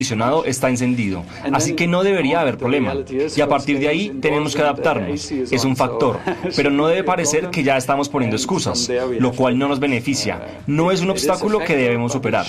acondicionado está encendido, así que no debería haber problema. Y a partir de ahí tenemos que adaptarnos. Es un factor, pero no debe parecer que ya estamos poniendo excusas, lo cual no nos beneficia. No es un obstáculo que debemos superar.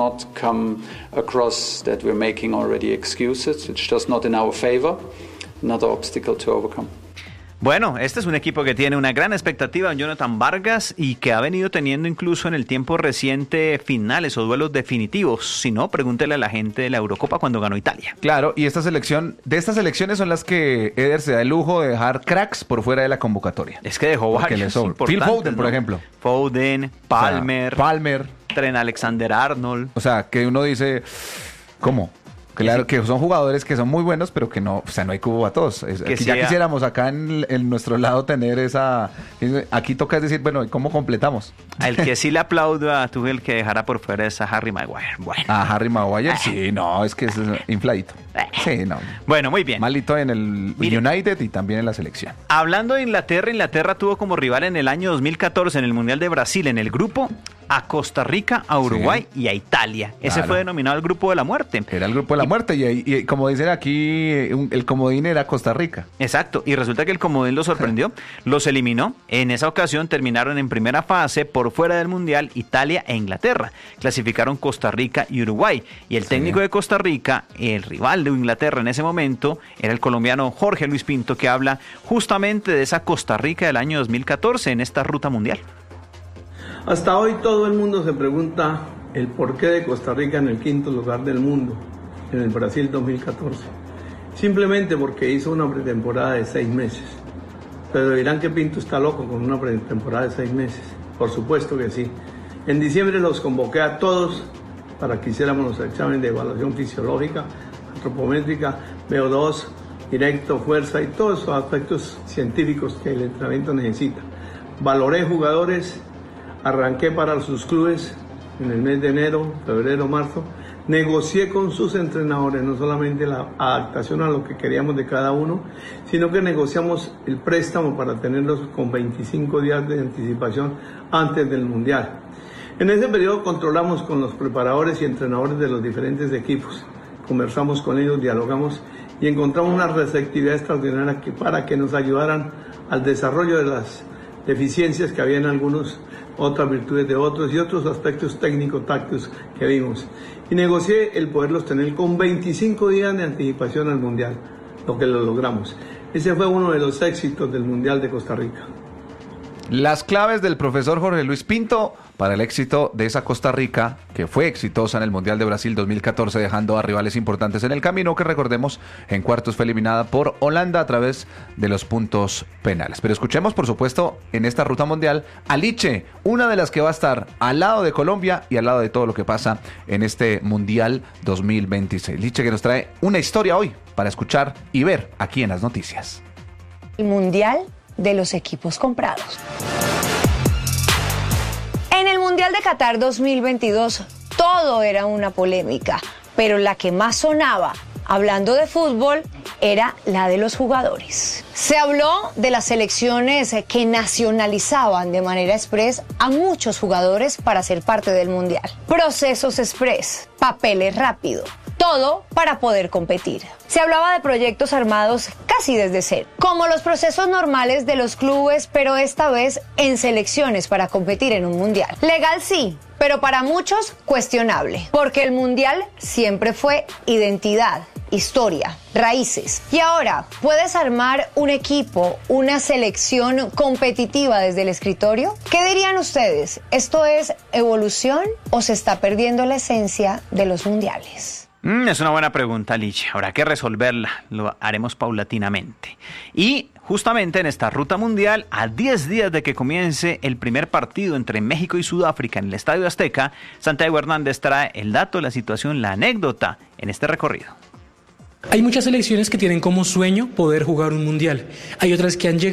Bueno, este es un equipo que tiene una gran expectativa en Jonathan Vargas y que ha venido teniendo incluso en el tiempo reciente finales o duelos definitivos. Si no, pregúntele a la gente de la Eurocopa cuando ganó Italia. Claro, y estas elecciones son las que Eder se da el lujo de dejar cracks por fuera de la convocatoria. Es que dejó varios importantes, Phil Foden, por ejemplo. Foden, Palmer, Trent Alexander-Arnold. O sea, que uno dice, ¿cómo? Claro que son jugadores que son muy buenos, pero que no, o sea, no hay cubo a todos. Ya quisiéramos acá en nuestro lado tener esa... Aquí toca decir, bueno, ¿cómo completamos? El que sí le aplaudo a Tuchel que dejara por fuera es a Harry Maguire. Bueno. A Harry Maguire, sí, no, es que es infladito. Sí, no. Bueno, muy bien. Malito en el United y también en la selección. Hablando de Inglaterra tuvo como rival en el año 2014 en el Mundial de Brasil en el grupo a Costa Rica, a Uruguay y a Italia. Ese fue denominado el grupo de la muerte. Era el grupo de la muerte y como dicen aquí, el comodín era Costa Rica. Exacto, y resulta que el comodín los sorprendió, los eliminó. En esa ocasión terminaron en primera fase por fuera del Mundial Italia e Inglaterra. Clasificaron Costa Rica y Uruguay. Y el técnico de Costa Rica, el rival de Inglaterra en ese momento, era el colombiano Jorge Luis Pinto, que habla justamente de esa Costa Rica del año 2014 en esta ruta mundial. Hasta hoy todo el mundo se pregunta el porqué de Costa Rica en el 5º lugar del mundo, en el Brasil 2014. Simplemente porque hizo una pretemporada de 6 meses. Pero dirán que Pinto está loco con una pretemporada de 6 meses. Por supuesto que sí. En diciembre los convoqué a todos para que hiciéramos los exámenes de evaluación fisiológica, antropométrica, VO2, directo, fuerza y todos esos aspectos científicos que el entrenamiento necesita. Valoré jugadores. Arranqué para sus clubes en el mes de enero, febrero, marzo. Negocié con sus entrenadores no solamente la adaptación a lo que queríamos de cada uno, sino que negociamos el préstamo para tenerlos con 25 días de anticipación antes del Mundial. En ese periodo controlamos con los preparadores y entrenadores de los diferentes equipos. Conversamos con ellos, dialogamos y encontramos una receptividad extraordinaria para que nos ayudaran al desarrollo de las deficiencias que había en algunos, otras virtudes de otros y otros aspectos técnico-tácticos que vimos. Y negocié el poderlos tener con 25 días de anticipación al Mundial, lo que lo logramos. Ese fue uno de los éxitos del Mundial de Costa Rica. Las claves del profesor Jorge Luis Pinto para el éxito de esa Costa Rica, que fue exitosa en el Mundial de Brasil 2014, dejando a rivales importantes en el camino, que recordemos, en cuartos fue eliminada por Holanda a través de los puntos penales. Pero escuchemos, por supuesto, en esta ruta mundial, a Liche, una de las que va a estar al lado de Colombia y al lado de todo lo que pasa en este Mundial 2026. Liche, que nos trae una historia hoy para escuchar y ver aquí en las noticias. El Mundial de los equipos comprados. En el Mundial de Qatar 2022 todo era una polémica, pero la que más sonaba, hablando de fútbol, era la de los jugadores. Se habló de las selecciones que nacionalizaban de manera express a muchos jugadores para ser parte del Mundial. Procesos express, papeles rápidos. Todo para poder competir. Se hablaba de proyectos armados casi desde cero, como los procesos normales de los clubes, pero esta vez en selecciones para competir en un mundial. Legal sí, pero para muchos cuestionable, porque el mundial siempre fue identidad, historia, raíces. Y ahora, ¿puedes armar un equipo, una selección competitiva desde el escritorio? ¿Qué dirían ustedes? ¿Esto es evolución o se está perdiendo la esencia de los mundiales? Es una buena pregunta, Liche. Habrá que resolverla. Lo haremos paulatinamente. Y justamente en esta ruta mundial, a 10 días de que comience el primer partido entre México y Sudáfrica en el Estadio Azteca, Santiago Hernández trae el dato, la situación, la anécdota en este recorrido. Hay muchas selecciones que tienen como sueño poder jugar un mundial. Hay otras que han llegado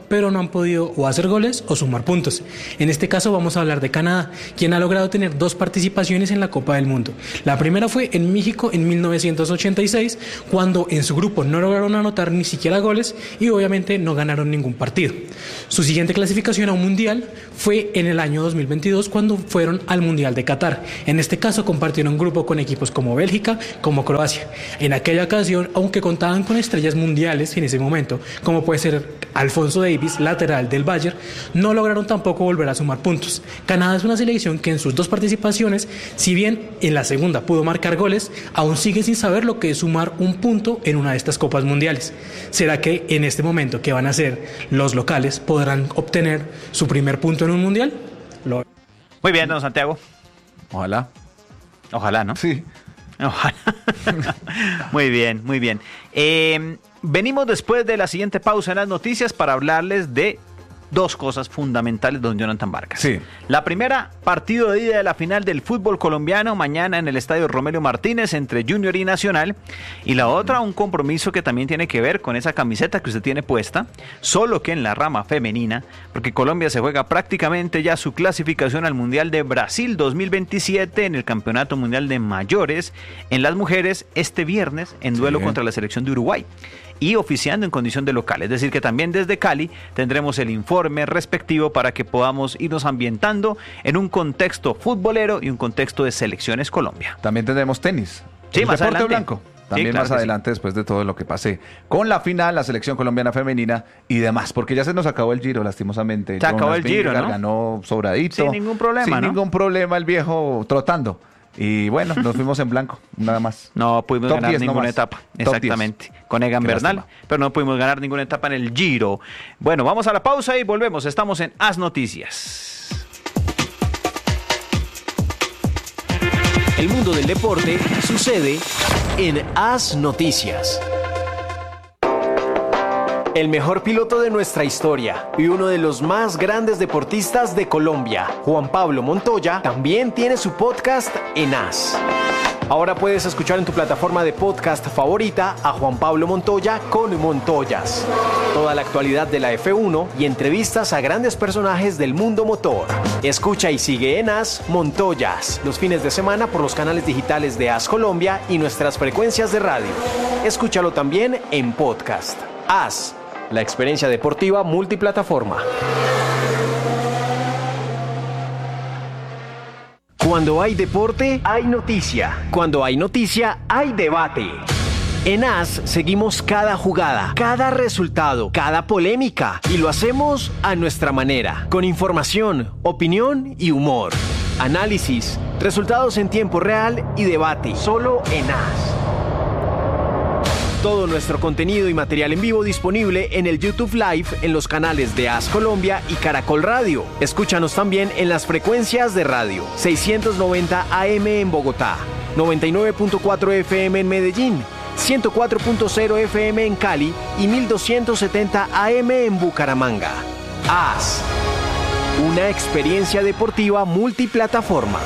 pero no han podido o hacer goles o sumar puntos. En este caso vamos a hablar de Canadá, quien ha logrado tener 2 participaciones en la Copa del Mundo. La primera fue en México en 1986, cuando en su grupo no lograron anotar ni siquiera goles y obviamente no ganaron ningún partido. Su siguiente clasificación a un mundial fue en el año 2022, cuando fueron al Mundial de Qatar. En este caso compartieron grupo con equipos como Bélgica, como Croacia. En aquella ocasión, aunque contaban con estrellas mundiales en ese momento, como puede ser Alphonso Davies, lateral del Bayern, no lograron tampoco volver a sumar puntos. Canadá es una selección que en sus 2 participaciones, si bien en la segunda pudo marcar goles, aún sigue sin saber lo que es sumar un punto en una de estas copas mundiales. ¿Será que en este momento que van a ser los locales podrán obtener su primer punto en un mundial? Muy bien, don Santiago. Ojalá, ¿no? Sí. Ojalá. Muy bien, muy bien. Venimos después de la siguiente pausa en las noticias para hablarles de 2 cosas fundamentales, don Jonathan Vargas. Sí. La primera, partido de ida de la final del fútbol colombiano mañana en el estadio Romelio Martínez entre Junior y Nacional. Y la otra, un compromiso que también tiene que ver con esa camiseta que usted tiene puesta, solo que en la rama femenina, porque Colombia se juega prácticamente ya su clasificación al Mundial de Brasil 2027 en el Campeonato Mundial de Mayores en las mujeres este viernes en duelo contra la selección de Uruguay. Y oficiando en condición de local, es decir que también desde Cali tendremos el informe respectivo para que podamos irnos ambientando en un contexto futbolero y un contexto de Selecciones Colombia. También tendremos tenis. Sí, más deporte adelante. Blanco. También Sí, claro más adelante, después de todo lo que pasé con la final, la selección colombiana femenina y demás, porque ya se nos acabó el Giro, lastimosamente. Se acabó el Giro, ¿no? Ganó sobradito. Sin ningún problema, Sin ¿no? ningún problema el viejo trotando. Y bueno, nos fuimos en blanco, nada más. No pudimos ganar 10 ninguna nomás. etapa, Top exactamente, 10. con Egan Qué Bernal, lástima. pero no pudimos ganar ninguna etapa en el Giro. Bueno, vamos a la pausa y volvemos, estamos en As Noticias. El mundo del deporte sucede en As Noticias. El mejor piloto de nuestra historia y uno de los más grandes deportistas de Colombia, Juan Pablo Montoya, también tiene su podcast en As. Ahora puedes escuchar en tu plataforma de podcast favorita a Juan Pablo Montoya con Montoyas. Toda la actualidad de la F1 y entrevistas a grandes personajes del mundo motor. Escucha y sigue en As Montoyas los fines de semana por los canales digitales de As Colombia y nuestras frecuencias de radio. Escúchalo también en podcast. As, la experiencia deportiva multiplataforma. Cuando hay deporte, hay noticia. Cuando hay noticia, hay debate. En As seguimos cada jugada, cada resultado, cada polémica y lo hacemos a nuestra manera, con información, opinión y humor. Análisis, resultados en tiempo real y debate, solo en As. Todo nuestro contenido y material en vivo disponible en el YouTube Live en los canales de As Colombia y Caracol Radio. Escúchanos también en las frecuencias de radio 690 AM en Bogotá, 99.4 FM en Medellín, 104.0 FM en Cali y 1270 AM en Bucaramanga. As, una experiencia deportiva multiplataforma.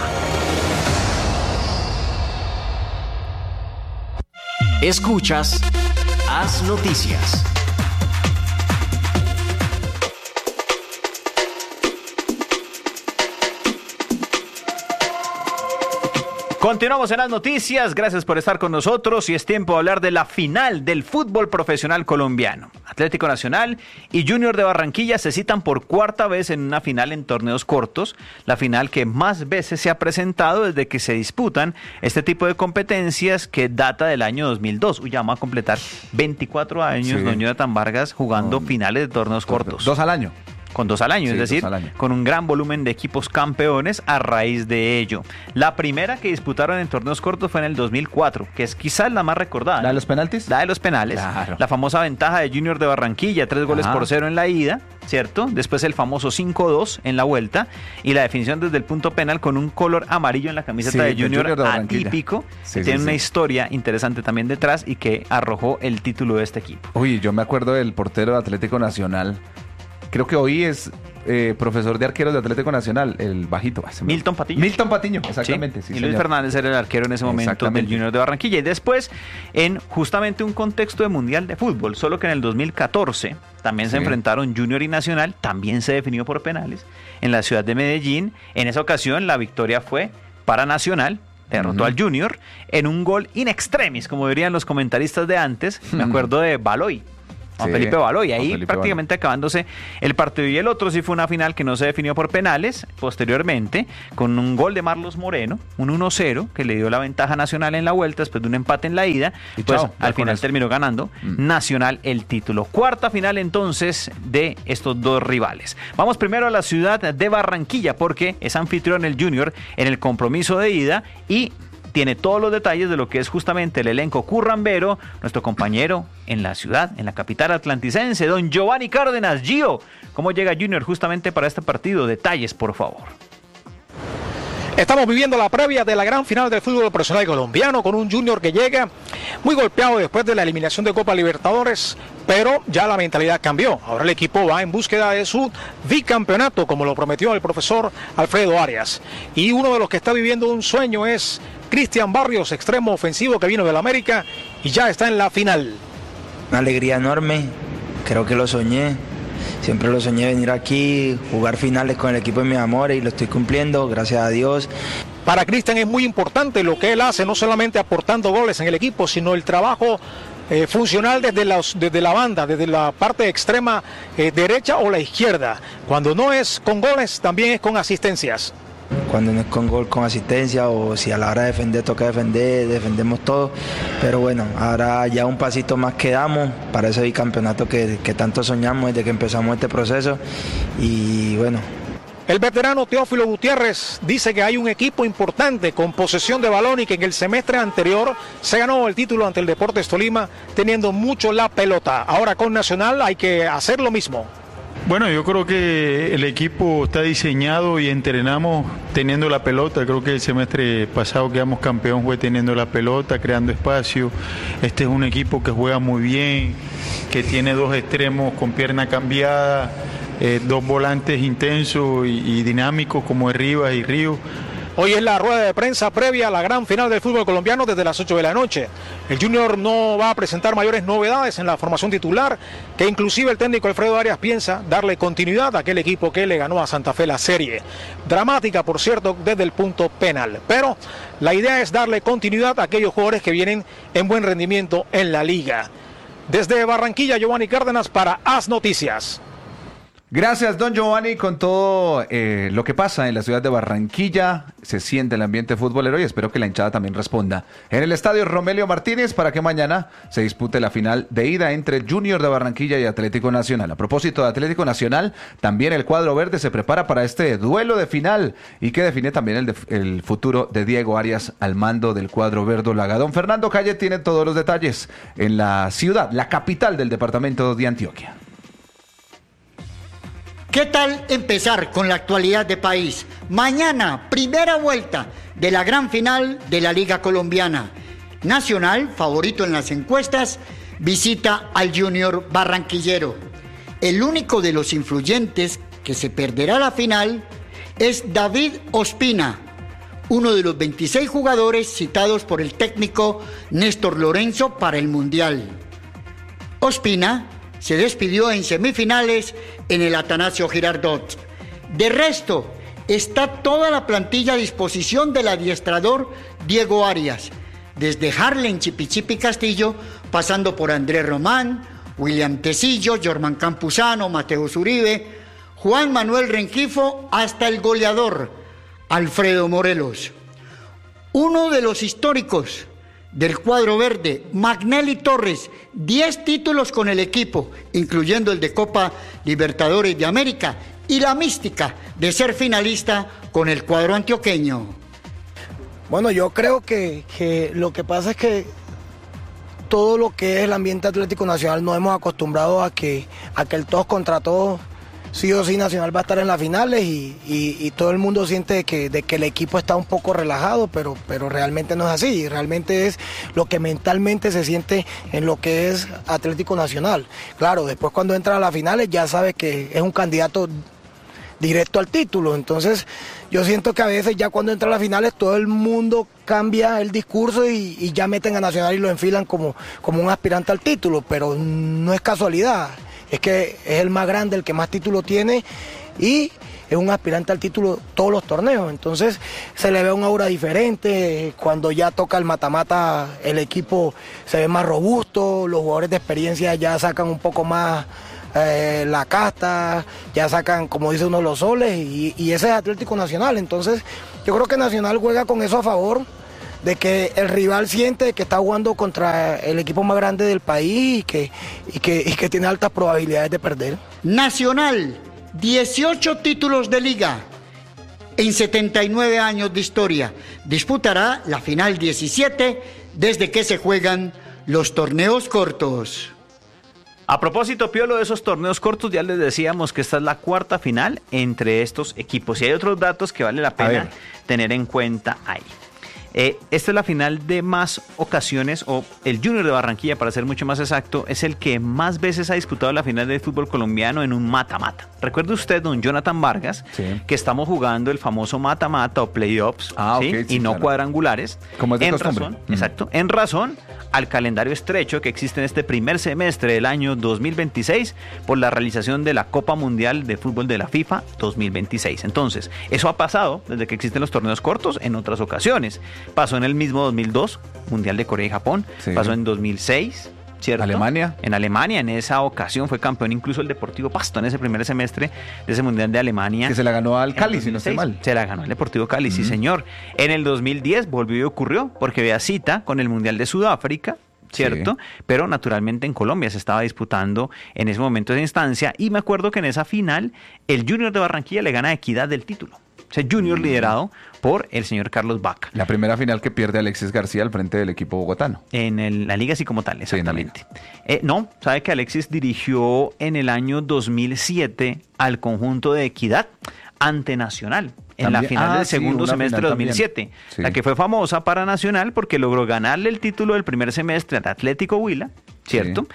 Escuchas As Noticias. Continuamos en las noticias, gracias por estar con nosotros y es tiempo de hablar de la final del fútbol profesional colombiano. Atlético Nacional y Junior de Barranquilla se citan por 4ª vez en una final en torneos cortos, la final que más veces se ha presentado desde que se disputan este tipo de competencias que data del año 2002. Ya vamos a completar 24 años, Sí. don Jonathan Vargas, jugando finales de torneos cortos. 2 al año. Con 2 al año, Sí, es decir, 2 al año. con un gran volumen de equipos campeones a raíz de ello. La primera que disputaron en torneos cortos fue en el 2004, que es quizás la más recordada. ¿La de los penaltis? La de los penales. Claro. La famosa ventaja de Junior de Barranquilla, 3-0 en la ida, ¿cierto? Después el famoso 5-2 en la vuelta y la definición desde el punto penal con un color amarillo en la camiseta Sí, de de Junior Junior de Barranquilla. atípico. Sí, que tiene sí, una sí. historia interesante también detrás y que arrojó el título de este equipo. Uy, yo me acuerdo del portero de Atlético Nacional, creo que hoy es profesor de arqueros de Atlético Nacional, el bajito. Milton Patiño. Milton Patiño, exactamente. Sí, y Luis Fernández era el arquero en ese momento del Junior de Barranquilla. Y después, en justamente un contexto de Mundial de Fútbol, solo que en el 2014 también se enfrentaron Junior y Nacional, también se definió por penales en la ciudad de Medellín. En esa ocasión la victoria fue para Nacional, derrotó al Junior en un gol in extremis, como dirían los comentaristas de antes. Me acuerdo de Baloy. Juan Felipe Baloy, ahí prácticamente acabándose el partido. Y el otro sí fue una final que no se definió por penales, posteriormente, con un gol de Marlos Moreno, un 1-0, que le dio la ventaja Nacional en la vuelta, después de un empate en la ida, y pues al final terminó ganando Nacional el título. Cuarta final entonces de estos dos rivales. Vamos primero a la ciudad de Barranquilla, porque es anfitrión el Junior en el compromiso de ida, y tiene todos los detalles de lo que es justamente el elenco currambero, nuestro compañero en la ciudad, en la capital atlanticense, don Giovanni Cárdenas. Gio, ¿cómo llega Junior justamente para este partido? Detalles, por favor. Estamos viviendo la previa de la gran final del fútbol profesional colombiano, con un Junior que llega muy golpeado después de la eliminación de Copa Libertadores, pero ya la mentalidad cambió. Ahora el equipo va en búsqueda de su bicampeonato, como lo prometió el profesor Alfredo Arias. Y uno de los que está viviendo un sueño es Cristian Barrios, extremo ofensivo que vino del América y ya está en la final. Una alegría enorme, creo que lo soñé. Siempre lo soñé, venir aquí, jugar finales con el equipo de mis amores, y lo estoy cumpliendo, gracias a Dios. Para Cristian es muy importante lo que él hace, no solamente aportando goles en el equipo, sino el trabajo funcional desde la banda, desde la parte extrema derecha o la izquierda. Cuando no es con goles, también es con asistencias. Cuando no es con gol, con asistencia, o si a la hora de defender toca defender, defendemos todo. Pero bueno, ahora ya un pasito más que damos para ese bicampeonato que tanto soñamos desde que empezamos este proceso. Y bueno. El veterano Teófilo Gutiérrez dice que hay un equipo importante con posesión de balón y que en el semestre anterior se ganó el título ante el Deportes Tolima teniendo mucho la pelota. Ahora con Nacional hay que hacer lo mismo. Bueno, yo creo que el equipo está diseñado y entrenamos teniendo la pelota. Creo que el semestre pasado quedamos campeón fue teniendo la pelota, creando espacio. Este es un equipo que juega muy bien, que tiene dos extremos con pierna cambiada, dos volantes intensos y dinámicos como es Rivas y Río. Hoy es la rueda de prensa previa a la gran final del fútbol colombiano desde las 8 de la noche. El Junior no va a presentar mayores novedades en la formación titular, que inclusive el técnico Alfredo Arias piensa darle continuidad a aquel equipo que le ganó a Santa Fe la serie. Dramática, por cierto, desde el punto penal. Pero la idea es darle continuidad a aquellos jugadores que vienen en buen rendimiento en la liga. Desde Barranquilla, Giovanni Cárdenas para AS Noticias. Gracias, don Giovanni, con todo lo que pasa en la ciudad de Barranquilla. Se siente el ambiente futbolero y espero que la hinchada también responda en el estadio Romelio Martínez para que mañana se dispute la final de ida entre Junior de Barranquilla y Atlético Nacional. A propósito de Atlético Nacional, también el cuadro verde se prepara para este duelo de final y que define también el futuro de Diego Arias al mando del cuadro verdolaga. Don Fernando Calle tiene todos los detalles en la ciudad, la capital del departamento de Antioquia. ¿Qué tal empezar con la actualidad de país? Mañana, primera vuelta de la gran final de la Liga Colombiana. Nacional, favorito en las encuestas, visita al Junior barranquillero. El único de los influyentes que se perderá la final es David Ospina, uno de los 26 jugadores citados por el técnico Néstor Lorenzo para el Mundial. Ospina se despidió en semifinales en el Atanasio Girardot. De resto, está toda la plantilla a disposición del adiestrador Diego Arias, desde Harlen Chipichipi Castillo, pasando por Andrés Román, William Tecillo, Jorman Campuzano, Mateo Uribe, Juan Manuel Rengifo, hasta el goleador Alfredo Morelos. Uno de los históricos del cuadro verde, Magnelli Torres, 10 títulos con el equipo, incluyendo el de Copa Libertadores de América, y la mística de ser finalista con el cuadro antioqueño. Bueno, yo creo que lo que pasa es que todo lo que es el ambiente Atlético Nacional nos hemos acostumbrado a que el todos contra todos, sí o sí Nacional va a estar en las finales y todo el mundo siente de que el equipo está un poco relajado, pero realmente no es así, realmente es lo que mentalmente se siente en lo que es Atlético Nacional. Claro, después cuando entra a las finales ya sabe que es un candidato directo al título, entonces yo siento que a veces ya cuando entra a las finales todo el mundo cambia el discurso y ya meten a Nacional y lo enfilan como un aspirante al título, pero no es casualidad, es que es el más grande, el que más títulos tiene y es un aspirante al título todos los torneos, entonces se le ve una aura diferente, cuando ya toca el mata-mata el equipo se ve más robusto, los jugadores de experiencia ya sacan un poco más la casta, ya sacan, como dice uno, los soles y ese es Atlético Nacional, entonces yo creo que Nacional juega con eso a favor, de que el rival siente que está jugando contra el equipo más grande del país y que tiene altas probabilidades de perder. Nacional, 18 títulos de liga en 79 años de historia, disputará la final 17 desde que se juegan los torneos cortos. A propósito, Piolo, de esos torneos cortos, ya les decíamos que esta es la cuarta final entre estos equipos. Y hay otros datos que vale la pena tener en cuenta ahí. Esta es la final de más ocasiones, o el Junior de Barranquilla, para ser mucho más exacto, es el que más veces ha disputado la final del fútbol colombiano en un mata-mata. Recuerde usted, don Jonathan Vargas, que estamos jugando el famoso mata-mata o playoffs, y no cuadrangulares. Como es de costumbre. Exacto. En razón al calendario estrecho que existe en este primer semestre del año 2026 por la realización de la Copa Mundial de Fútbol de la FIFA 2026. Entonces, eso ha pasado desde que existen los torneos cortos en otras ocasiones. Pasó en el mismo 2002, Mundial de Corea y Japón, pasó en 2006, ¿cierto? Alemania. En Alemania, en esa ocasión fue campeón incluso el Deportivo Pasto en ese primer semestre de ese Mundial de Alemania. Que se la ganó al Cali, si no estoy mal. Se la ganó el Deportivo Cali, sí señor. En el 2010 volvió y ocurrió, porque había cita con el Mundial de Sudáfrica, ¿cierto? Pero naturalmente en Colombia se estaba disputando en ese momento esa instancia, y me acuerdo que en esa final el Junior de Barranquilla le gana a Equidad del título. Ese Junior liderado por el señor Carlos Vaca. La primera final que pierde Alexis García al frente del equipo bogotano. En la liga así como tal, exactamente. No, sabe que Alexis dirigió en el año 2007 al conjunto de Equidad ante Nacional. En la final del segundo semestre de 2007, la que fue famosa para Nacional porque logró ganarle el título del primer semestre al Atlético Huila, ¿cierto?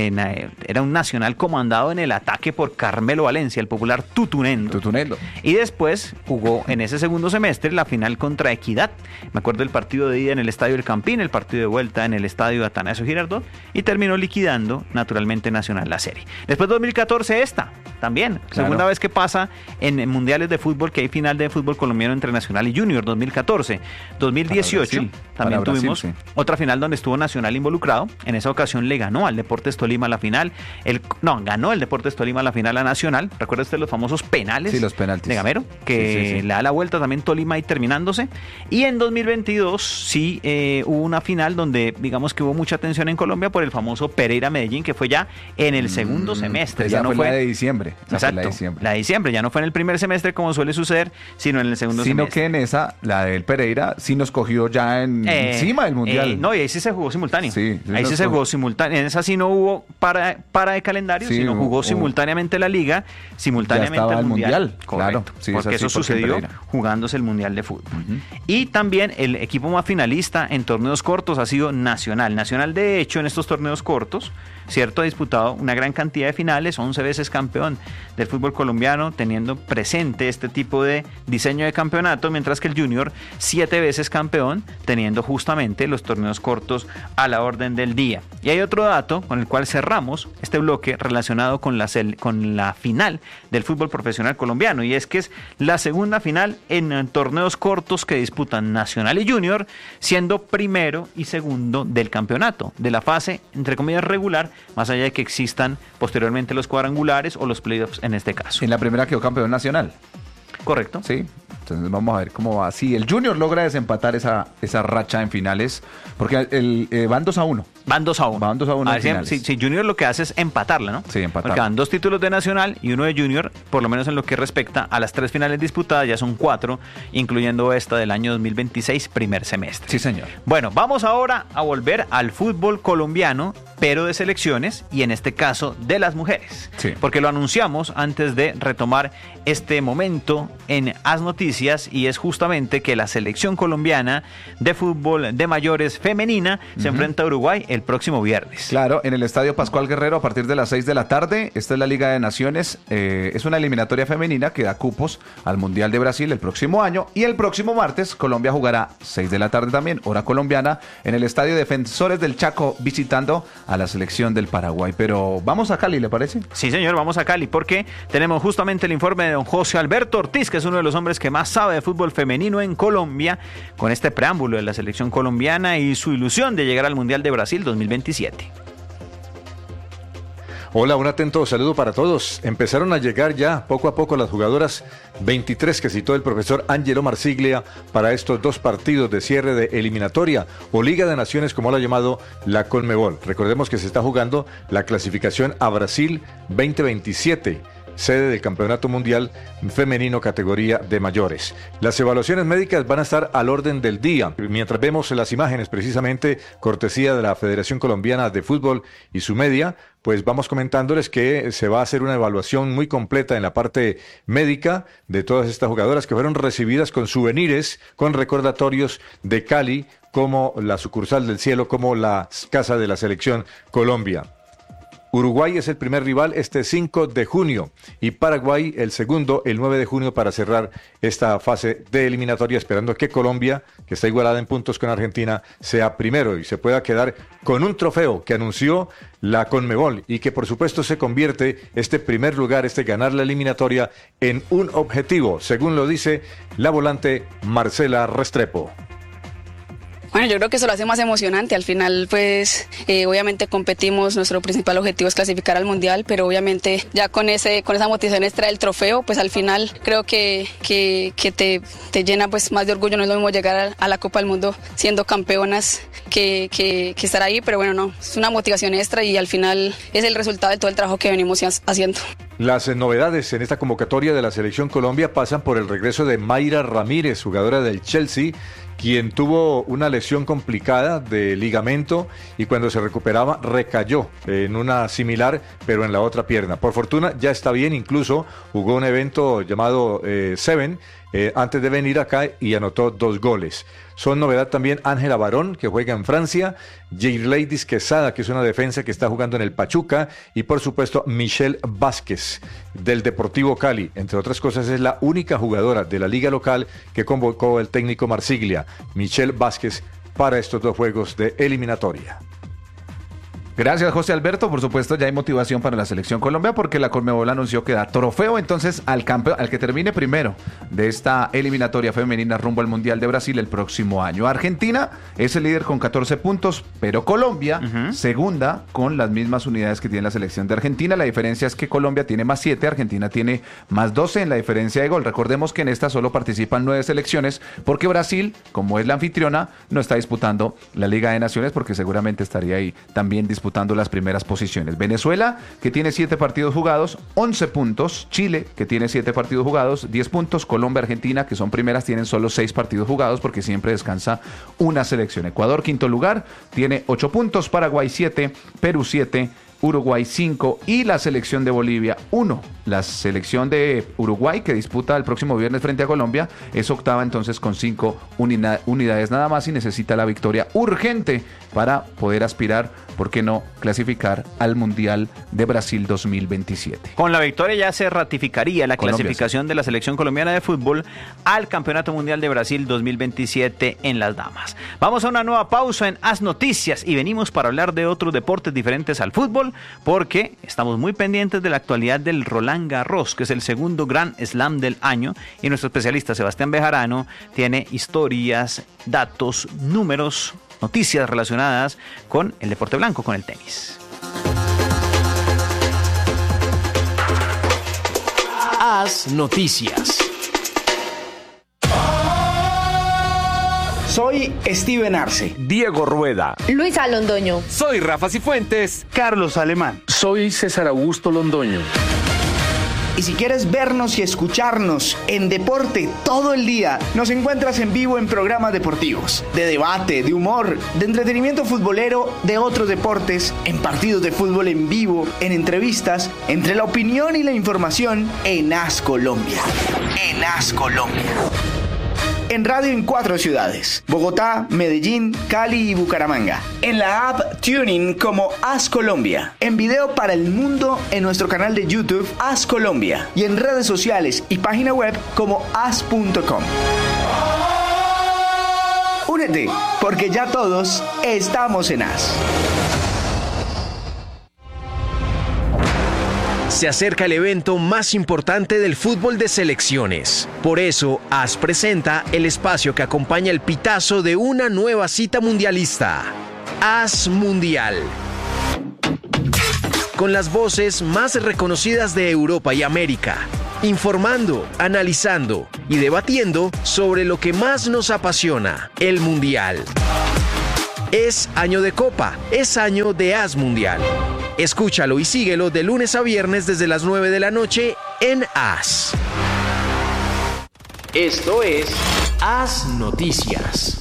Era un Nacional comandado en el ataque por Carmelo Valencia, el popular Tutunendo. Y después jugó en ese segundo semestre la final contra Equidad. Me acuerdo del partido de ida en el Estadio El Campín, el partido de vuelta en el Estadio Atanasio Girardot, y terminó liquidando naturalmente Nacional la serie. Después 2014 también, segunda vez que pasa en mundiales de fútbol que hay final de fútbol colombiano entre Nacional y Junior, 2014. 2018 también tuvimos otra final donde estuvo Nacional involucrado. En esa ocasión le ganó al Deportes Tolima la final. Ganó el Deportes Tolima la final a Nacional. ¿Recuerda usted los famosos penales? Sí, los penaltis. De Gamero, que le da la vuelta también Tolima ahí terminándose. Y en 2022 hubo una final donde digamos que hubo mucha tensión en Colombia por el famoso Pereira-Medellín, que fue ya en el segundo semestre. Ya no fue la de diciembre. Exacto, la de diciembre. Ya no fue en el primer semestre como suele suceder, sino en el segundo semestre. Sino que en esa, la del Pereira, sí nos cogió ya encima del Mundial. No, y ahí sí se jugó simultáneo. Ahí sí se jugó simultáneo. En esa sí no hubo para de calendario, sino jugó simultáneamente la Liga, simultáneamente el Mundial. Correcto, claro, porque eso sucedió jugándose el Mundial de Fútbol. Y también el equipo más finalista en torneos cortos ha sido Nacional. Nacional, de hecho, en estos torneos cortos, ¿cierto?, ha disputado una gran cantidad de finales, 11 veces campeón del fútbol colombiano, teniendo presente este tipo de diseño de campeonato, mientras que el Junior 7 veces campeón, teniendo justamente los torneos cortos a la orden del día. Y hay otro dato con el cual cerramos este bloque relacionado con la final del fútbol profesional colombiano, y es que es la segunda final en torneos cortos que disputan Nacional y Junior, siendo primero y segundo del campeonato, de la fase, entre comillas, regular, más allá de que existan posteriormente los cuadrangulares o los playoffs en este caso. En la primera quedó campeón Nacional. Correcto. Sí, entonces vamos a ver cómo va. Si el Junior logra desempatar esa racha en finales, porque van 2-1 Van 2-1. Van 2-1 si Junior lo que hace es empatarla, ¿no? Sí, empatarla. Porque van 2 títulos de Nacional y 1 de Junior, por lo menos en lo que respecta a las 3 finales disputadas, ya son 4, incluyendo esta del año 2026, primer semestre. Sí, señor. Bueno, vamos ahora a volver al fútbol colombiano, pero de selecciones, y en este caso de las mujeres. Sí. Porque lo anunciamos antes de retomar este momento en As Noticias, y es justamente que la selección colombiana de fútbol de mayores femenina se enfrenta a Uruguay el próximo viernes. Claro, en el Estadio Pascual Guerrero a partir de las 6 de la tarde. Esta es la Liga de Naciones. Es una eliminatoria femenina que da cupos al Mundial de Brasil el próximo año. Y el próximo martes Colombia jugará 6 de la tarde también, hora colombiana, en el Estadio Defensores del Chaco, visitando a la selección del Paraguay. Pero vamos a Cali, ¿le parece? Sí, señor, vamos a Cali porque tenemos justamente el informe de don José Alberto Ortiz, que es uno de los hombres que más sabe de fútbol femenino en Colombia, con este preámbulo de la selección colombiana y su ilusión de llegar al Mundial de Brasil 2027. Hola, un atento saludo para todos. Empezaron a llegar ya poco a poco las jugadoras 23 que citó el profesor Angelo Marsiglia para estos 2 partidos de cierre de eliminatoria o Liga de Naciones, como lo ha llamado la Conmebol. Recordemos que se está jugando la clasificación a Brasil 2027. Sede del Campeonato Mundial Femenino categoría de mayores. Las evaluaciones médicas van a estar al orden del día. Mientras vemos las imágenes, precisamente cortesía de la Federación Colombiana de Fútbol y su media, pues vamos comentándoles que se va a hacer una evaluación muy completa en la parte médica de todas estas jugadoras que fueron recibidas con souvenirs, con recordatorios de Cali, como la sucursal del cielo, como la casa de la selección Colombia. Uruguay es el primer rival este 5 de junio y Paraguay el segundo el 9 de junio para cerrar esta fase de eliminatoria, esperando que Colombia, que está igualada en puntos con Argentina, sea primero y se pueda quedar con un trofeo que anunció la Conmebol y que por supuesto se convierte este primer lugar, ganar la eliminatoria, en un objetivo, según lo dice la volante Marcela Restrepo. Bueno, yo creo que eso lo hace más emocionante. Al final, pues, obviamente competimos, nuestro principal objetivo es clasificar al Mundial, pero obviamente ya con esa motivación extra del trofeo, pues al final creo que te llena pues más de orgullo. No es lo mismo llegar a la Copa del Mundo siendo campeonas que estar ahí, pero bueno, no, es una motivación extra y al final es el resultado de todo el trabajo que venimos haciendo. Las novedades en esta convocatoria de la Selección Colombia pasan por el regreso de Mayra Ramírez, jugadora del Chelsea, quien tuvo una lesión complicada de ligamento y cuando se recuperaba recayó en una similar, pero en la otra pierna. Por fortuna ya está bien, incluso jugó un evento llamado Seven antes de venir acá y anotó 2 goles. Son novedad también Ángela Barón, que juega en Francia, Yeirleidis Quesada, que es una defensa que está jugando en el Pachuca, y por supuesto Michelle Vázquez, del Deportivo Cali. Entre otras cosas, es la única jugadora de la liga local que convocó el técnico Marsiglia, Michelle Vázquez, para estos 2 juegos de eliminatoria. Gracias, José Alberto. Por supuesto, ya hay motivación para la selección Colombia porque la Conmebol anunció que da trofeo entonces al campeón, al que termine primero de esta eliminatoria femenina rumbo al Mundial de Brasil el próximo año. Argentina es el líder con 14 puntos, pero Colombia segunda con las mismas unidades que tiene la selección de Argentina. La diferencia es que Colombia tiene más 7, Argentina tiene más 12 en la diferencia de gol. Recordemos que en esta solo participan 9 selecciones porque Brasil, como es la anfitriona, no está disputando la Liga de Naciones porque seguramente estaría ahí también disputando las primeras posiciones. Venezuela, que tiene 7 partidos jugados, 11 puntos. Chile, que tiene 7 partidos jugados, 10 puntos. Colombia, Argentina, que son primeras, tienen solo 6 partidos jugados porque siempre descansa una selección. Ecuador, quinto lugar, tiene 8 puntos. Paraguay, 7. Perú, 7. Uruguay 5 y la selección de Bolivia 1. La selección de Uruguay, que disputa el próximo viernes frente a Colombia, es octava entonces con 5 unidades nada más y necesita la victoria urgente para poder aspirar, ¿por qué no?, clasificar al Mundial de Brasil 2027. Con la victoria ya se ratificaría la Colombia, clasificación de la selección colombiana de fútbol al Campeonato Mundial de Brasil 2027 en las damas. Vamos a una nueva pausa en As Noticias y venimos para hablar de otros deportes diferentes al fútbol, porque estamos muy pendientes de la actualidad del Roland Garros, que es el segundo Grand Slam del año, y nuestro especialista Sebastián Bejarano tiene historias, datos, números, noticias relacionadas con el deporte blanco, con el tenis. As Noticias. Soy Steven Arce. Diego Rueda. Luisa Londoño. Soy Rafa Cifuentes. Carlos Alemán. Soy César Augusto Londoño. Y si quieres vernos y escucharnos en deporte todo el día, nos encuentras en vivo en programas deportivos, de debate, de humor, de entretenimiento futbolero, de otros deportes, en partidos de fútbol en vivo, en entrevistas, entre la opinión y la información en AS Colombia. En AS Colombia. En radio en 4 ciudades: Bogotá, Medellín, Cali y Bucaramanga. En la app TuneIn como AS Colombia. En video para el mundo en nuestro canal de YouTube AS Colombia. Y en redes sociales y página web como as.com. Únete, porque ya todos estamos en AS. Se acerca el evento más importante del fútbol de selecciones. Por eso, AS presenta el espacio que acompaña el pitazo de una nueva cita mundialista. AS Mundial. Con las voces más reconocidas de Europa y América. Informando, analizando y debatiendo sobre lo que más nos apasiona, el Mundial. Es año de Copa, es año de AS Mundial. Escúchalo y síguelo de lunes a viernes desde las 9 de la noche en AS. Esto es AS Noticias.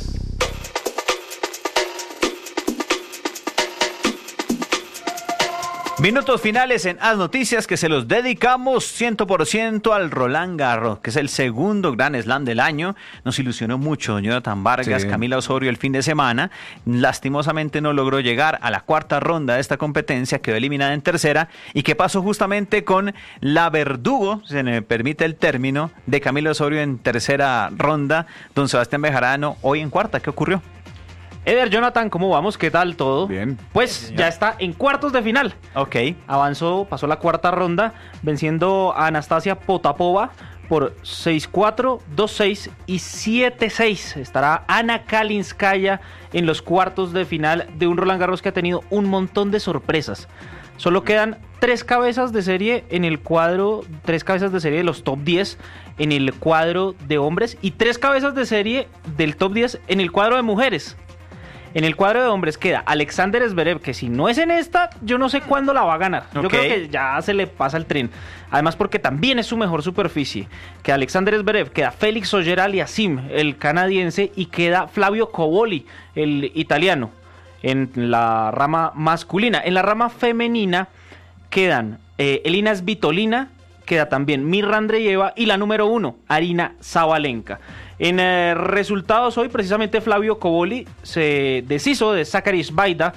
Minutos finales en AS Noticias que se los dedicamos 100% al Roland Garros, que es el segundo Grand Slam del año. Nos ilusionó mucho Jonathan Vargas, sí. Camila Osorio el fin de semana. Lastimosamente no logró llegar a la cuarta ronda de esta competencia, quedó eliminada en tercera. ¿Y qué pasó justamente con la verdugo, se me permite el término, de Camila Osorio en tercera ronda? Don Sebastián Bejarano, hoy en cuarta, ¿qué ocurrió? Eder, Jonathan, ¿cómo vamos? ¿Qué tal todo? Bien. Pues ya está en cuartos de final. Ok. Pasó la cuarta ronda, venciendo a Anastasia Potapova por 6-4, 2-6 y 7-6. Estará Ana Kalinskaya en los cuartos de final de un Roland Garros que ha tenido un montón de sorpresas. Solo quedan 3 cabezas de serie en el cuadro, 3 cabezas de serie de los top 10 en el cuadro de hombres y 3 cabezas de serie del top 10 en el cuadro de mujeres. En el cuadro de hombres queda Alexander Zverev, que si no es en esta, yo no sé cuándo la va a ganar. Yo creo que ya se le pasa el tren. Además porque también es su mejor superficie. Queda Alexander Zverev, queda Félix Auger-Aliassime, el canadiense, y queda Flavio Cobolli, el italiano, en la rama masculina. En la rama femenina quedan Elina Svitolina, queda también Mirra Andreeva y la número 1, Arina Sabalenka. En resultados hoy, precisamente Flavio Cobolli se deshizo de Zachary Svajda,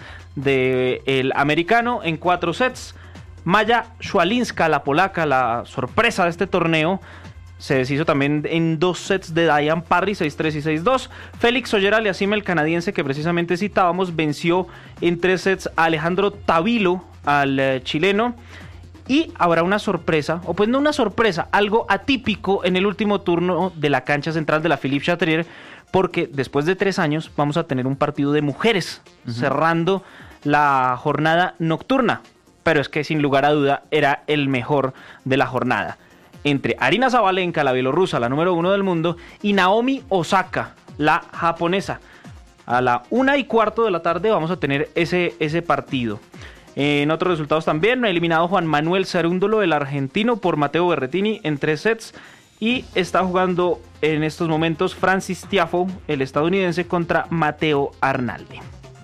del americano, en 4 sets. Maya Szwalinska, la polaca, la sorpresa de este torneo, se deshizo también en 2 sets de Diane Parry, 6-3 y 6-2. Félix Auger-Aliassime, el canadiense que precisamente citábamos, venció en 3 sets a Alejandro Tavilo, al chileno. Y habrá una sorpresa, o pues no una sorpresa, algo atípico en el último turno de la cancha central de la Philippe Chatrier, porque después de 3 años vamos a tener un partido de mujeres, cerrando la jornada nocturna. Pero es que sin lugar a duda era el mejor de la jornada. Entre Arina Sabalenka, la bielorrusa, la número 1 del mundo, y Naomi Osaka, la japonesa. A la 1:15 de la tarde vamos a tener ese partido. En otros resultados también, eliminado Juan Manuel Cerúndolo, el argentino, por Matteo Berrettini en 3 sets. Y está jugando en estos momentos Francis Tiafoe, el estadounidense, contra Matteo Arnaldi.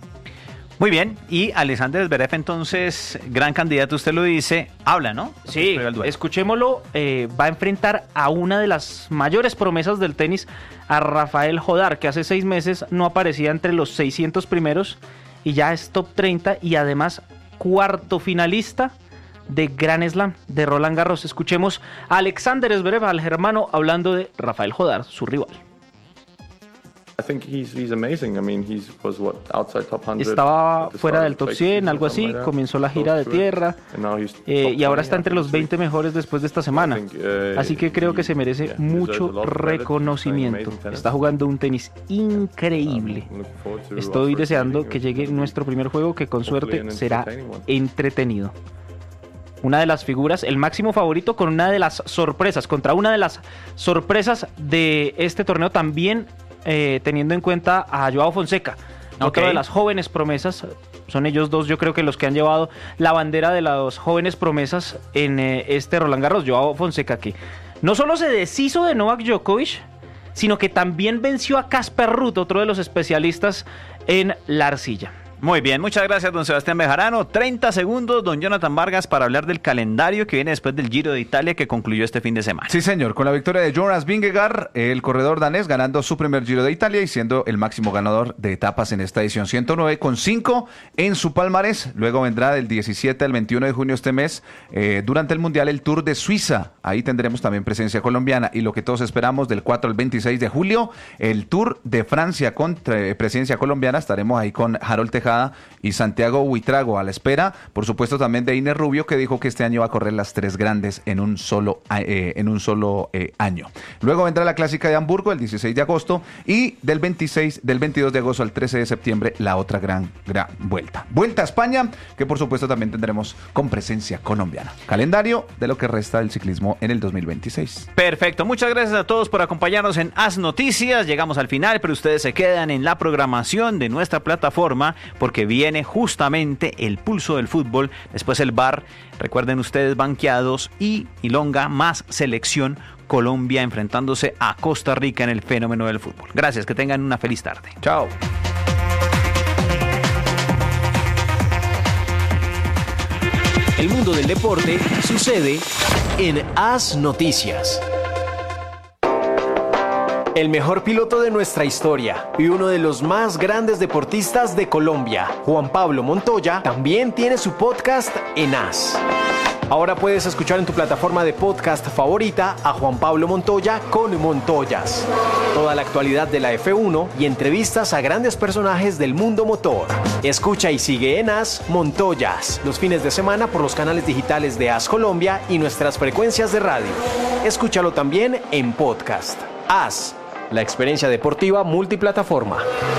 Muy bien, y Alexander Zverev entonces, gran candidato, usted lo dice, habla, ¿no? Sí, escuchémoslo, va a enfrentar a una de las mayores promesas del tenis, a Rafael Jodar, que hace 6 meses no aparecía entre los 600 primeros y ya es top 30 y además cuarto finalista de Grand Slam de Roland Garros. Escuchemos a Alexander Zverev, al germano, hablando de Rafael Jodar, su rival. Estaba fuera del top 100, algo así, comenzó la gira de tierra y ahora está entre los 20 mejores después de esta semana, así que creo que se merece mucho reconocimiento. Está jugando un tenis increíble. Estoy deseando que llegue nuestro primer juego, que con suerte será entretenido. Una de las figuras, el máximo favorito, con una de las sorpresas, contra una de las sorpresas de este torneo también teniendo en cuenta a Joao Fonseca, otro de las jóvenes promesas. Son ellos dos, yo creo que los que han llevado la bandera de las jóvenes promesas en este Roland Garros. Joao Fonseca, que no solo se deshizo de Novak Djokovic, sino que también venció a Casper Ruud, otro de los especialistas en la arcilla. Muy bien, muchas gracias, don Sebastián Bejarano. 30 segundos, don Jonathan Vargas, para hablar del calendario que viene después del Giro de Italia que concluyó este fin de semana. Sí, señor, con la victoria de Jonas Vingegaard, el corredor danés ganando su primer Giro de Italia y siendo el máximo ganador de etapas en esta edición. 109 con 5 en su palmarés. Luego vendrá del 17 al 21 de junio este mes, durante el Mundial, el Tour de Suiza. Ahí tendremos también presencia colombiana. Y lo que todos esperamos, del 4 al 26 de julio, el Tour de Francia con presencia colombiana. Estaremos ahí con Harold Tejada y Santiago Buitrago a la espera, por supuesto también de Iner Rubio, que dijo que este año va a correr las 3 grandes en un solo año. Luego vendrá la Clásica de Hamburgo el 16 de agosto y del 22 de agosto al 13 de septiembre la otra gran vuelta. Vuelta a España, que por supuesto también tendremos con presencia colombiana. Calendario de lo que resta del ciclismo en el 2026. Perfecto, muchas gracias a todos por acompañarnos en Haz Noticias. Llegamos al final, pero ustedes se quedan en la programación de nuestra plataforma porque viene justamente el pulso del fútbol, después el VAR, recuerden ustedes, Banqueados y Ilonga más Selección Colombia enfrentándose a Costa Rica en el fenómeno del fútbol. Gracias, que tengan una feliz tarde. Chao. El mundo del deporte sucede en Haz Noticias. El mejor piloto de nuestra historia y uno de los más grandes deportistas de Colombia, Juan Pablo Montoya, también tiene su podcast en Haz. Ahora puedes escuchar en tu plataforma de podcast favorita a Juan Pablo Montoya con Montoyas. Toda la actualidad de la F1 y entrevistas a grandes personajes del mundo motor. Escucha y sigue en Haz Montoyas los fines de semana por los canales digitales de Haz Colombia y nuestras frecuencias de radio. Escúchalo también en podcast. Haz, la experiencia deportiva multiplataforma.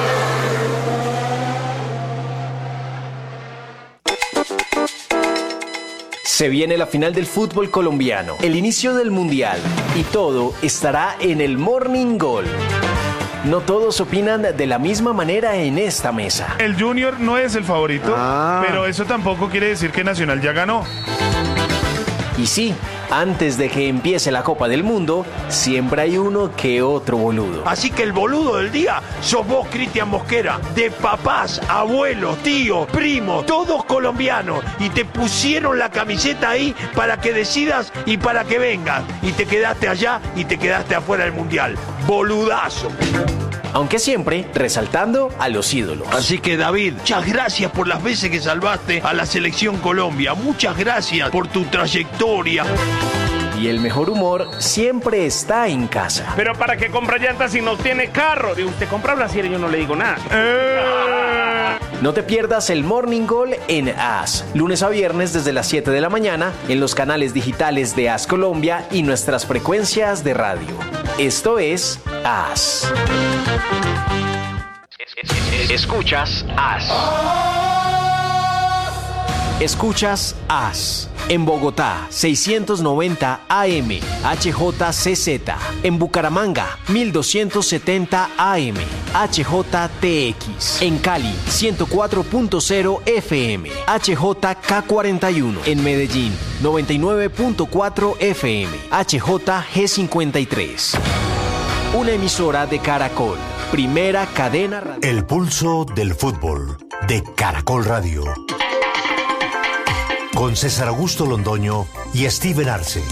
Se viene la final del fútbol colombiano, el inicio del mundial y todo estará en el Morning Gol. No todos opinan de la misma manera en esta mesa. El Junior no es el favorito, pero eso tampoco quiere decir que Nacional ya ganó. Y sí, antes de que empiece la Copa del Mundo, siempre hay uno que otro boludo. Así que el boludo del día sos vos, Cristian Mosquera. De papás, abuelos, tíos, primos, todos colombianos. Y te pusieron la camiseta ahí para que decidas y para que vengas. Y te quedaste allá y te quedaste afuera del Mundial. Boludazo. Aunque siempre resaltando a los ídolos. Así que David, muchas gracias por las veces que salvaste a la Selección Colombia. Muchas gracias por tu trayectoria. Y el mejor humor siempre está en casa. Pero ¿para qué compra llantas si no tiene carro? Si usted compra brasier y yo no le digo nada. No te pierdas el Morning Gol en Haz. Lunes a viernes desde las 7 de la mañana en los canales digitales de Haz Colombia y nuestras frecuencias de radio. Esto es Haz. Escuchas Haz. Escuchas Haz. En Bogotá, 690 AM, HJCZ. En Bucaramanga, 1270 AM, HJTX. En Cali, 104.0 FM, HJK41. En Medellín, 99.4 FM, HJG53. Una emisora de Caracol, primera cadena radio. El pulso del fútbol de Caracol Radio. Con César Augusto Londoño y Steven Arce.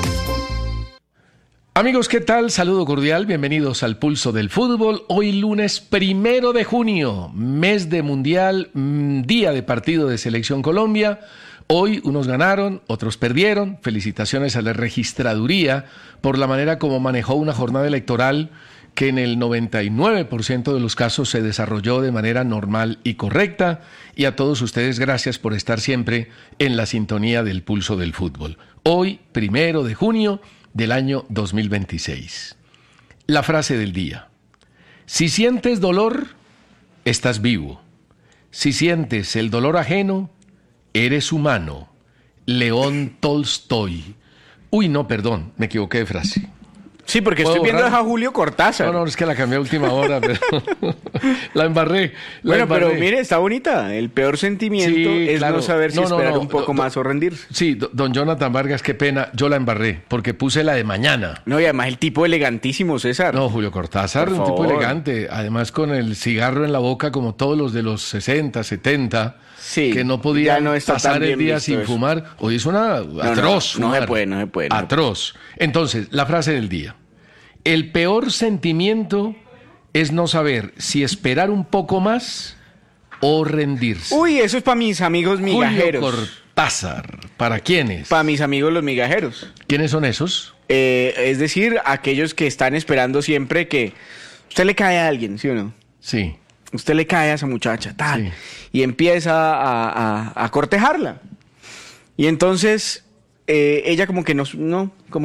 Amigos, ¿qué tal? Saludo cordial, bienvenidos al Pulso del Fútbol. Hoy lunes 1 de junio, mes de Mundial, día de partido de Selección Colombia. Hoy unos ganaron, otros perdieron. Felicitaciones a la registraduría por la manera como manejó una jornada electoral que en el 99% de los casos se desarrolló de manera normal y correcta. Y a todos ustedes, gracias por estar siempre en la sintonía del Pulso del Fútbol. Hoy, 1 de junio del año 2026. La frase del día. Si sientes dolor, estás vivo. Si sientes el dolor ajeno, eres humano. León Tolstoy. Uy, no, perdón, me equivoqué de frase. Sí, porque estoy viendo a Julio Cortázar. No, es que la cambié a última hora, pero la embarré. Pero mire, está bonita. El peor sentimiento es no saber si esperar un poco más o rendirse. Sí, don Jonathan Vargas, qué pena, yo la embarré, porque puse la de mañana. No, y además el tipo elegantísimo, César. No, Julio Cortázar, un tipo elegante, además con el cigarro en la boca como todos los de los 60, 70, que no podían pasar el día sin fumar. Hoy es una atroz. No se puede. Atroz. Entonces, la frase del día. El peor sentimiento es no saber si esperar un poco más o rendirse. Uy, eso es para mis amigos migajeros. Julio Cortázar, ¿para quiénes? Para mis amigos los migajeros. ¿Quiénes son esos? Es decir, aquellos que están esperando siempre que usted le cae a alguien, ¿sí o no? Sí. Usted le cae a esa muchacha, tal, sí. Y empieza a cortejarla. Y entonces ella como que como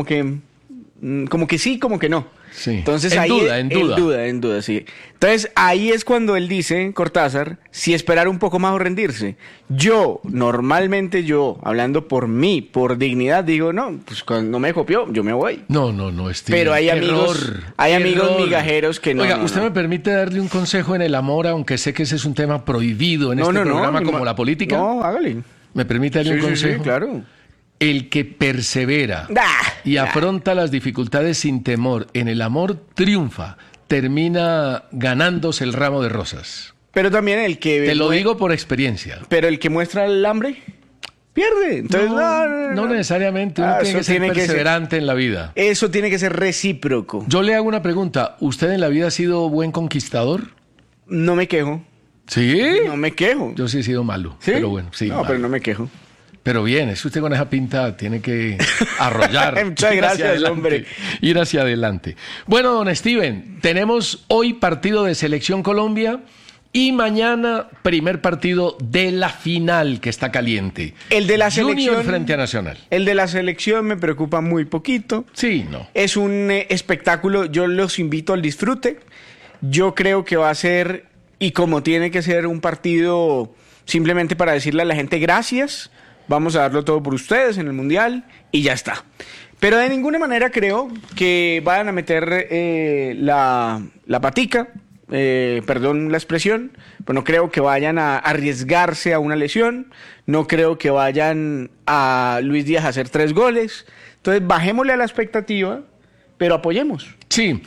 que sí, como que no. Sí. Entonces en duda, sí. Entonces ahí es cuando él dice, Cortázar, si esperar un poco más o rendirse. Normalmente hablando por mí, por dignidad, digo, no, pues cuando no me copió, yo me voy. No, Steve. Pero hay amigos migajeros que no. Oiga, ¿usted me permite darle un consejo en el amor, aunque sé que ese es un tema prohibido en este programa como la política? No, hágale. ¿Me permite darle un consejo? Sí, claro. El que persevera y afronta las dificultades sin temor en el amor triunfa, termina ganándose el ramo de rosas. Pero también el que... Te lo digo por experiencia. Pero el que muestra el hambre pierde. Entonces, no necesariamente. Uno tiene que ser perseverante en la vida. Eso tiene que ser recíproco. Yo le hago una pregunta. ¿Usted en la vida ha sido buen conquistador? No me quejo. ¿Sí? No me quejo. Yo sí he sido malo. ¿Sí? Pero bueno, sí. No, pero no me quejo. Pero bien, es usted con esa pinta tiene que arrollar. Muchas gracias, hombre. Ir hacia adelante. Bueno, don Steven, tenemos hoy partido de Selección Colombia y mañana primer partido de la final que está caliente. El de la Junior selección frente a Nacional. El de la selección me preocupa muy poquito. Sí, no. Es un espectáculo, yo los invito al disfrute. Yo creo que va a ser, y como tiene que ser, un partido simplemente para decirle a la gente gracias. Vamos a darlo todo por ustedes en el Mundial y ya está. Pero de ninguna manera creo que vayan a meter la patica, perdón la expresión, pero no creo que vayan a arriesgarse a una lesión, no creo que vayan a Luis Díaz a hacer 3 goles. Entonces bajémosle a la expectativa, pero apoyemos. Sí,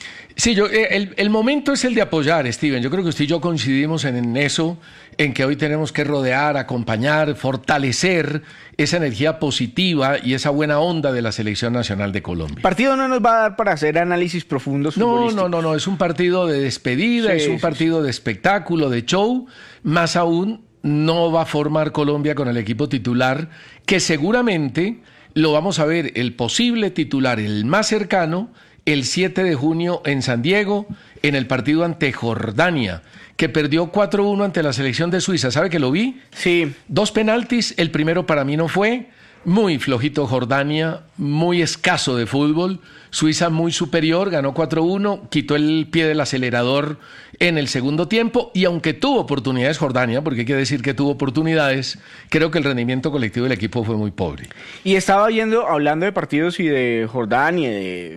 el momento es el de apoyar, Steven. Yo creo que usted y yo coincidimos en eso, en que hoy tenemos que rodear, acompañar, fortalecer esa energía positiva y esa buena onda de la Selección Nacional de Colombia. El partido no nos va a dar para hacer análisis profundos futbolísticos. No, es un partido de despedida, es un partido de espectáculo, de show. Más aún, no va a formar Colombia con el equipo titular, que seguramente lo vamos a ver, el posible titular, el más cercano, el 7 de junio en San Diego, en el partido ante Jordania, que perdió 4-1 ante la selección de Suiza. ¿Sabe que lo vi? Sí. 2 penaltis, el primero para mí no fue. Muy flojito Jordania, muy escaso de fútbol. Suiza muy superior, ganó 4-1, quitó el pie del acelerador en el segundo tiempo y aunque tuvo oportunidades Jordania, porque hay que decir que tuvo oportunidades, creo que el rendimiento colectivo del equipo fue muy pobre. Y estaba hablando de partidos y de Jordania,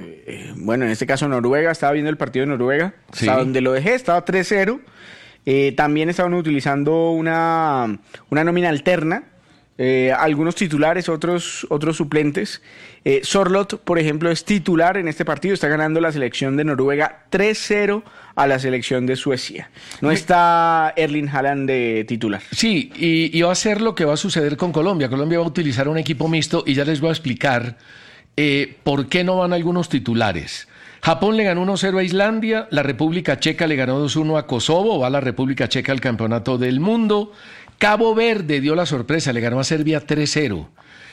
en este caso Noruega, estaba viendo el partido de Noruega, sí. Hasta donde lo dejé, estaba 3-0. También estaban utilizando una nómina alterna. Algunos titulares, otros suplentes. Sorloth, por ejemplo, es titular en este partido. Está ganando la selección de Noruega 3-0 a la selección de Suecia. No está Erling Haaland de titular. Sí, y va a ser lo que va a suceder con Colombia. Colombia va a utilizar un equipo mixto y ya les voy a explicar por qué no van algunos titulares. Japón le ganó 1-0 a Islandia, la República Checa le ganó 2-1 a Kosovo, va la República Checa al Campeonato del Mundo. Cabo Verde dio la sorpresa, le ganó a Serbia 3-0.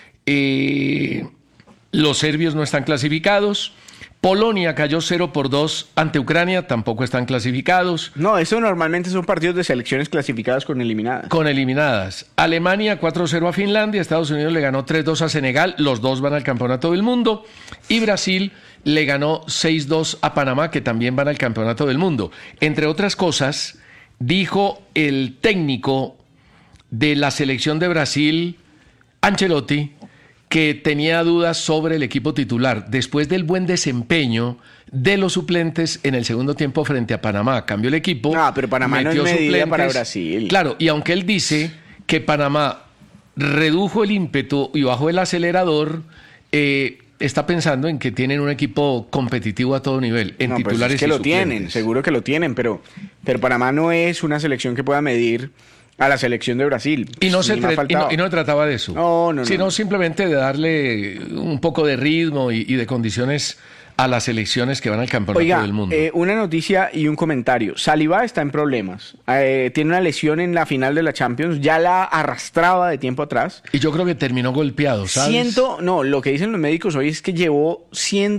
Los serbios no están clasificados. Polonia cayó 0-2 ante Ucrania, tampoco están clasificados. No, eso normalmente son partidos de selecciones clasificadas con eliminadas. Con eliminadas. Alemania 4-0 a Finlandia, Estados Unidos le ganó 3-2 a Senegal, los dos van al Campeonato del Mundo. Y Brasil le ganó 6-2 a Panamá, que también van al Campeonato del Mundo. Entre otras cosas, dijo el técnico de la selección de Brasil, Ancelotti, que tenía dudas sobre el equipo titular después del buen desempeño de los suplentes en el segundo tiempo frente a Panamá. Cambió el equipo. No, pero Panamá no es medida suplentes para Brasil. Claro, y aunque él dice que Panamá redujo el ímpetu y bajó el acelerador, está pensando en que tienen un equipo competitivo a todo nivel, en titulares pues es que y lo suplentes. tienen, seguro que lo tienen, pero Panamá no es una selección que pueda medir a la selección de Brasil. Y no, Ni no trataba de eso, sino simplemente de darle un poco de ritmo y de condiciones a las selecciones que van al campeonato del mundo. Una noticia y un comentario. Saliba está en problemas. Tiene una lesión en la final de la Champions. Ya la arrastraba de tiempo atrás. Y yo creo que terminó golpeado, ¿sabes? Lo que dicen los médicos hoy es que llevó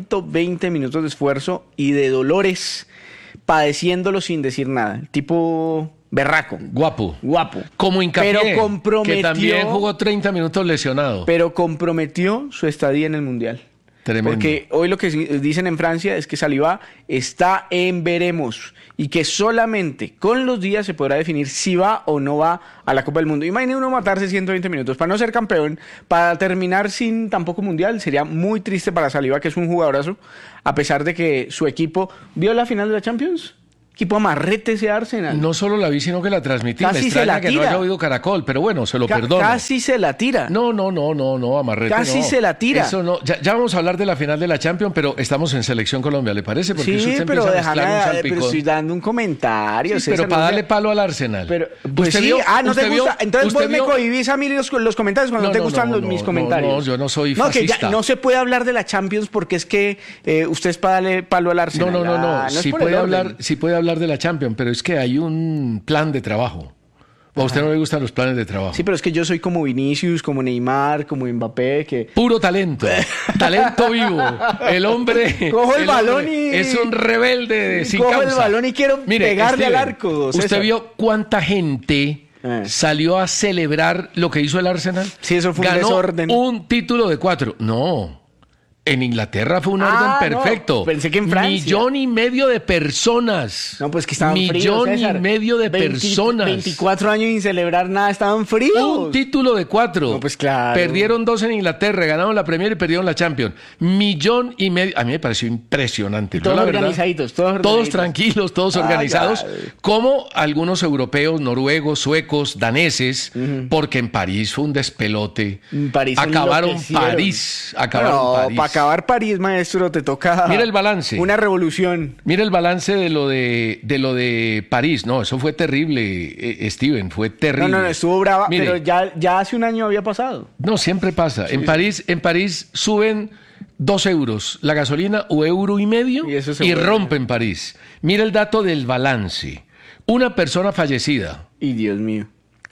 120 minutos de esfuerzo y de dolores padeciéndolo sin decir nada. El tipo berraco. Guapo. Como Hincapié, pero comprometió, que también jugó 30 minutos lesionado. Pero comprometió su estadía en el Mundial. Tremendo. Porque hoy lo que dicen en Francia es que Saliba está en veremos y que solamente con los días se podrá definir si va o no va a la Copa del Mundo. Imagine uno matarse 120 minutos para no ser campeón, para terminar sin tampoco Mundial. Sería muy triste para Saliba, que es un jugadorazo, a pesar de que su equipo vio la final de la Champions. Equipo amarrete ese Arsenal. No solo la vi, sino que la transmití. Casi me extraña se la que tira. no haya oído Caracol, pero bueno, se lo perdono. Casi se la tira. No, amarrete Casi no. se la tira. Eso no. Ya vamos a hablar de la final de la Champions, pero estamos en Selección Colombia, ¿le parece? Porque Sí, usted pero empieza a mezclar un salpicón. pero estoy dando un comentario. Sí, pero para darle palo al Arsenal. Pero, pues ¿Usted sí, vio- no te usted vio- gusta. Entonces usted vos me vio- cohibís a mí los comentarios cuando no te gustan mis comentarios. No, yo no soy No, que fascista. ya no se puede hablar de la Champions porque es que usted es para darle palo al Arsenal. No. es Sí por el puede orden. hablar de la Champions, pero es que hay un plan de trabajo. ¿O a usted no le gustan los planes de trabajo? Sí, pero es que yo soy como Vinicius, como Neymar, como Mbappé, que... Puro talento. Talento vivo. El hombre... Cojo el balón hombre y... Es un rebelde sin Cojo causa. el balón y quiero pegarle Steven, al arco, ¿usted César. vio cuánta gente salió a celebrar lo que hizo el Arsenal? Sí, eso fue un Ganó desorden. un título de 4. No. En Inglaterra fue un orden perfecto. No, pensé que en Francia. 1,5 millones de personas. No, pues que estaban fríos, 1,5 César. millones de personas. 24 años sin celebrar nada, estaban fríos. Un título de 4. No, pues claro. Perdieron 2 en Inglaterra, ganaron la Premier y perdieron la Champions. 1,5 millones. A mí me pareció impresionante. Todos Yo, la verdad, organizaditos, todos tranquilos, todos organizados, ya. como algunos europeos, noruegos, suecos, daneses, porque en París fue un despelote. En París Acabaron enloquecieron. París. Para acabar París, maestro, te toca... Mira el balance. Una revolución. Mira el balance de lo de París. No, eso fue terrible, Steven, fue terrible. No, estuvo brava, Mire, pero ya hace un año había pasado. No, siempre pasa. En París suben 2 euros la gasolina o €1,50 Y eso se y vuelve. rompen París. Mira el dato del balance. Una persona fallecida, Y Dios mío.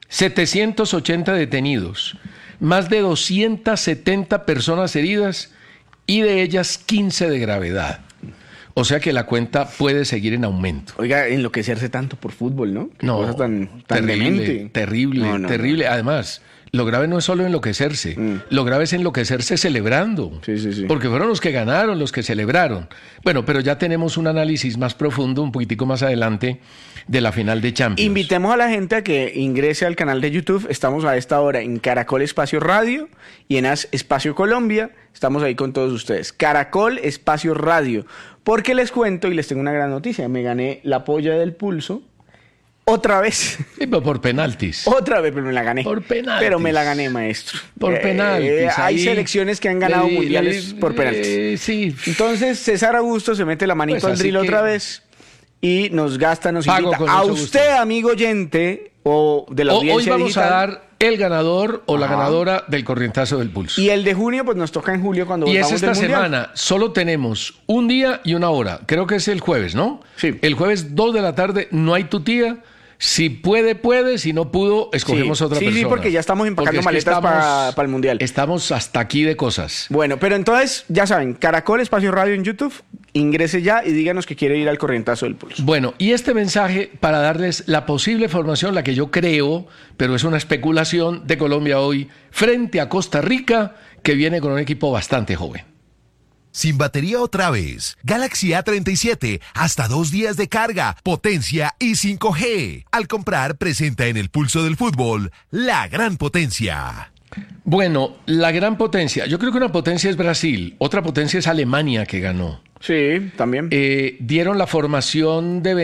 780 detenidos, más de 270 personas heridas y de ellas 15 de gravedad. O sea que la cuenta puede seguir en aumento. Oiga, enloquecerse tanto por fútbol, ¿no? Qué No, cosa tan terrible, demente. terrible, No. terrible. Además, lo grave no es solo enloquecerse, lo grave es enloquecerse celebrando. Sí. Porque fueron los que ganaron, los que celebraron. Bueno, pero ya tenemos un análisis más profundo, un poquitico más adelante, de la final de Champions. Invitemos a la gente a que ingrese al canal de YouTube. Estamos a esta hora en Caracol Espacio Radio y en As Espacio Colombia. Estamos ahí con todos ustedes. Caracol Espacio Radio. Porque les cuento y les tengo una gran noticia. Me gané la polla del pulso. Otra vez. Sí, pero por penaltis. Otra vez, pero me la gané. Por penaltis. Pero me la gané, maestro. Por penaltis. Hay Ahí selecciones que han ganado mundiales por penaltis. Sí. Entonces, César Augusto se mete la manito Pues al así drill que- otra vez y nos gasta, nos Pago invita. con A mucho usted, gusto. amigo oyente o de la Hoy audiencia vamos digital. a dar el ganador o la Ajá. ganadora del corrientazo del pulso. Y el de junio, pues nos toca en julio cuando Y es volvamos esta del Mundial. semana. Solo tenemos un día y una hora. Creo que es el jueves, ¿no? Sí. El jueves 2 de la tarde no hay tu tía. Si puede. Si no pudo, escogemos otra persona. Sí, porque ya estamos empacando Porque es que maletas para el Mundial. Estamos hasta aquí de cosas. Bueno, pero entonces, ya saben, Caracol Espacio Radio en YouTube, ingrese ya y díganos que quiere ir al corrientazo del pulso. Bueno, y este mensaje para darles la posible formación, la que yo creo, pero es una especulación de Colombia hoy, frente a Costa Rica, que viene con un equipo bastante joven. Sin batería otra vez. Galaxy A37, hasta 2 días de carga, potencia y 5G. Al comprar, presenta en el pulso del fútbol la gran potencia. Bueno, la gran potencia. Yo creo que una potencia es Brasil, otra potencia es Alemania que ganó. Sí, también. Dieron la formación de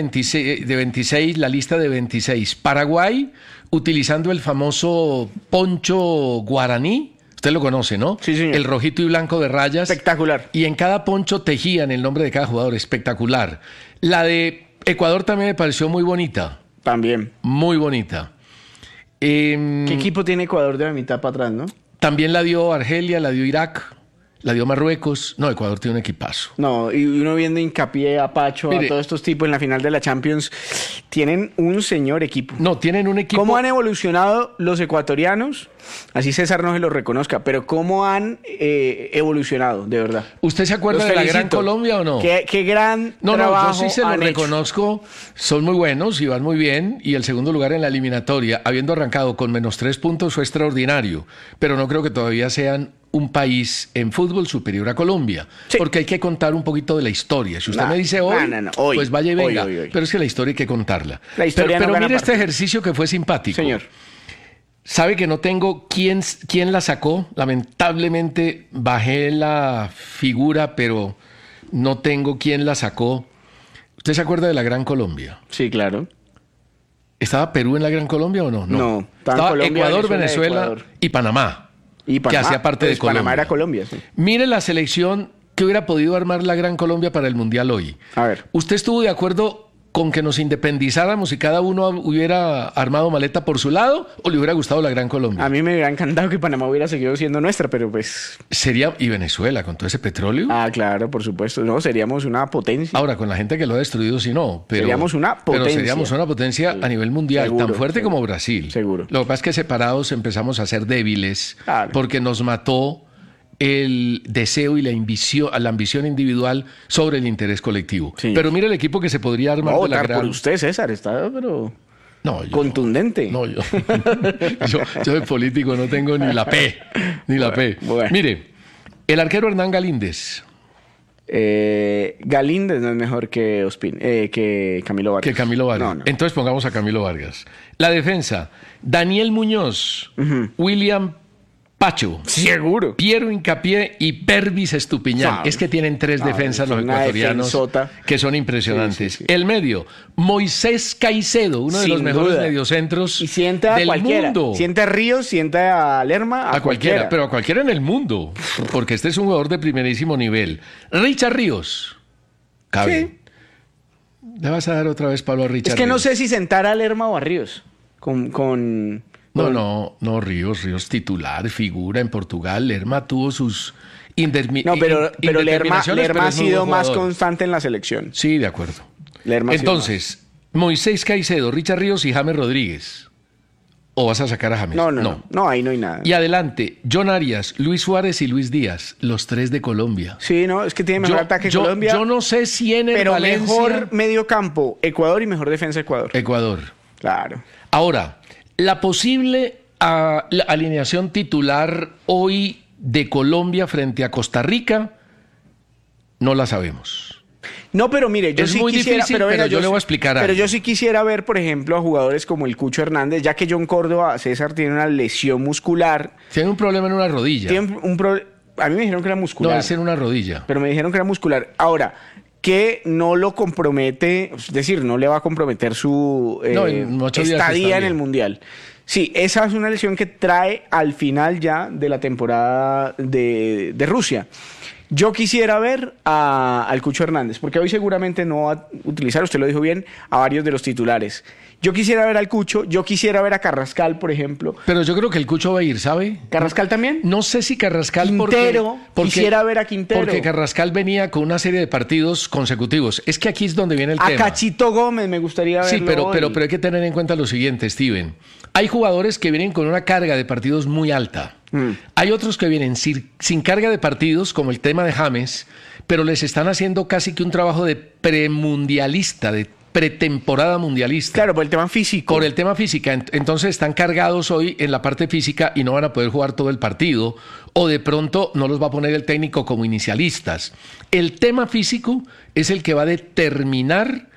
26, la lista de 26. Paraguay, utilizando el famoso poncho guaraní. Usted lo conoce, ¿no? Sí, señor. El rojito y blanco de rayas. Espectacular. Y en cada poncho tejían el nombre de cada jugador. Espectacular. La de Ecuador también me pareció muy bonita. También. Muy bonita. ¿Qué equipo tiene Ecuador de la mitad para atrás, no? También la dio Argelia, la dio Irak, la dio Marruecos. No, Ecuador tiene un equipazo. No, y uno viendo hincapié a Pacho, Mire, a todos estos tipos en la final de la Champions, tienen un señor equipo. No, tienen un equipo. ¿Cómo han evolucionado los ecuatorianos? Así César no se lo reconozca, pero ¿cómo han evolucionado, de verdad? ¿Usted se acuerda de la Gran Colombia o no? ¿Qué gran No, trabajo yo sí se lo han hecho? reconozco. Son muy buenos y van muy bien. Y el segundo lugar en la eliminatoria, habiendo arrancado con -3 puntos, fue extraordinario. Pero no creo que todavía sean un país en fútbol superior a Colombia. Sí. Porque hay que contar un poquito de la historia. Si usted me dice hoy, hoy, pues vaya y venga. Hoy. Pero es que la historia hay que contarla. La historia pero no gana mire este partido. ejercicio que fue simpático. Señor. Sabe que no tengo quién la sacó. Lamentablemente bajé la figura, pero no tengo quién la sacó. ¿Usted se acuerda de la Gran Colombia? Sí, claro. ¿Estaba Perú en la Gran Colombia o no? No. Estaba Colombia, Ecuador, Venezuela y Panamá. Que hacía parte de Colombia. Panamá era Colombia, sí. Mire la selección que hubiera podido armar la Gran Colombia para el Mundial hoy. A ver. ¿Usted estuvo de acuerdo con que nos independizáramos y cada uno hubiera armado maleta por su lado o le hubiera gustado la Gran Colombia? A mí me hubiera encantado que Panamá hubiera seguido siendo nuestra, pero pues... Sería, y Venezuela, con todo ese petróleo. Ah, claro, por supuesto. No, seríamos una potencia. Ahora, con la gente que lo ha destruido, sí no. Pero, seríamos una potencia. Pero seríamos una potencia a nivel mundial, seguro, tan fuerte seguro, como Brasil. Seguro. Lo que pasa es que separados empezamos a ser débiles, claro, porque nos mató el deseo y la ambición individual sobre el interés colectivo. Sí. Pero mire el equipo que se podría armar de la gran... por usted, César, está pero no, yo, contundente. No, yo de político no tengo ni la P, ni la P. Bueno. Mire, el arquero Hernán Galíndez. Galíndez no es mejor que que Camilo Vargas. Que Camilo Vargas. No. Entonces pongamos a Camilo Vargas. La defensa, Daniel Muñoz, William Pacho, seguro, Piero Hincapié y Pervis Estupiñán. Es que tienen tres defensas los ecuatorianos que son impresionantes. Sí. El medio, Moisés Caicedo, uno de los mejores mediocentros y siente a del mundo. Siente a Ríos, siente a Lerma, a cualquiera, pero a cualquiera en el mundo, porque este es un jugador de primerísimo nivel. Richard Ríos, cabe. Sí. Le vas a dar otra vez palo a Richard. Es que Ríos. no sé si sentar a Lerma o a Ríos No, Ríos titular, figura en Portugal. Lerma tuvo sus pero Lerma ha sido más constante en la selección. Sí, de acuerdo. Entonces, Moisés Caicedo, Richard Ríos y James Rodríguez. ¿O vas a sacar a James? No, ahí no hay nada. Y adelante, John Arias, Luis Suárez y Luis Díaz, los tres de Colombia. Sí, no, es que tiene mejor ataque Colombia. Yo no sé si en el pero Valencia... mejor medio campo Ecuador y mejor defensa Ecuador. Claro. Ahora, la posible la alineación titular hoy de Colombia frente a Costa Rica, no la sabemos. No, pero mire, yo es sí muy quisiera, difícil, pero venga, yo le voy a explicar Pero algo. yo sí quisiera ver, por ejemplo, a jugadores como el Cucho Hernández, ya que John Córdoba, César, tiene una lesión muscular. Tiene un problema en una rodilla. A mí me dijeron que era muscular. No, es en una rodilla. Pero me dijeron que era muscular. Ahora, que no lo compromete, es decir, no le va a comprometer su estadía en el Mundial. Sí, esa es una lesión que trae al final ya de la temporada de Rusia. Yo quisiera ver al Cucho Hernández, porque hoy seguramente no va a utilizar, usted lo dijo bien, a varios de los titulares. Yo quisiera ver al Cucho, yo quisiera ver a Carrascal, por ejemplo. Pero yo creo que el Cucho va a ir, ¿sabe? ¿Carrascal también? No sé si Carrascal... Quintero, quisiera ver a Quintero. Porque Carrascal venía con una serie de partidos consecutivos. Es que aquí es donde viene el tema. A Cachito Gómez me gustaría verlo. Sí, pero hay que tener en cuenta lo siguiente, Steven. Hay jugadores que vienen con una carga de partidos muy alta. Hay otros que vienen sin carga de partidos, como el tema de James, pero les están haciendo casi que un trabajo de premundialista, de pretemporada mundialista. Claro, por el tema físico. Por el tema física. Entonces están cargados hoy en la parte física y no van a poder jugar todo el partido, o de pronto no los va a poner el técnico como inicialistas. El tema físico es el que va a determinar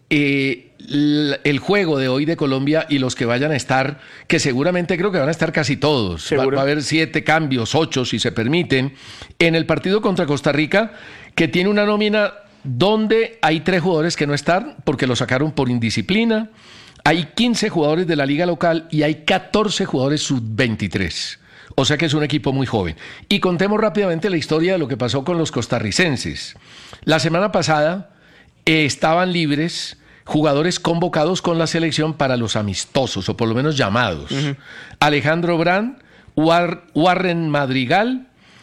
el juego de hoy de Colombia y los que vayan a estar, que seguramente creo que van a estar casi todos. Va a haber 7 cambios, 8 si se permiten, en el partido contra Costa Rica, que tiene una nómina donde hay 3 jugadores que no están porque lo sacaron por indisciplina. Hay 15 jugadores de la liga local y hay 14 jugadores sub-23. O sea que es un equipo muy joven. Y contemos rápidamente la historia de lo que pasó con los costarricenses. La semana pasada estaban libres jugadores convocados con la selección para los amistosos, o por lo menos llamados. Alejandro Brand, Warren Madrigal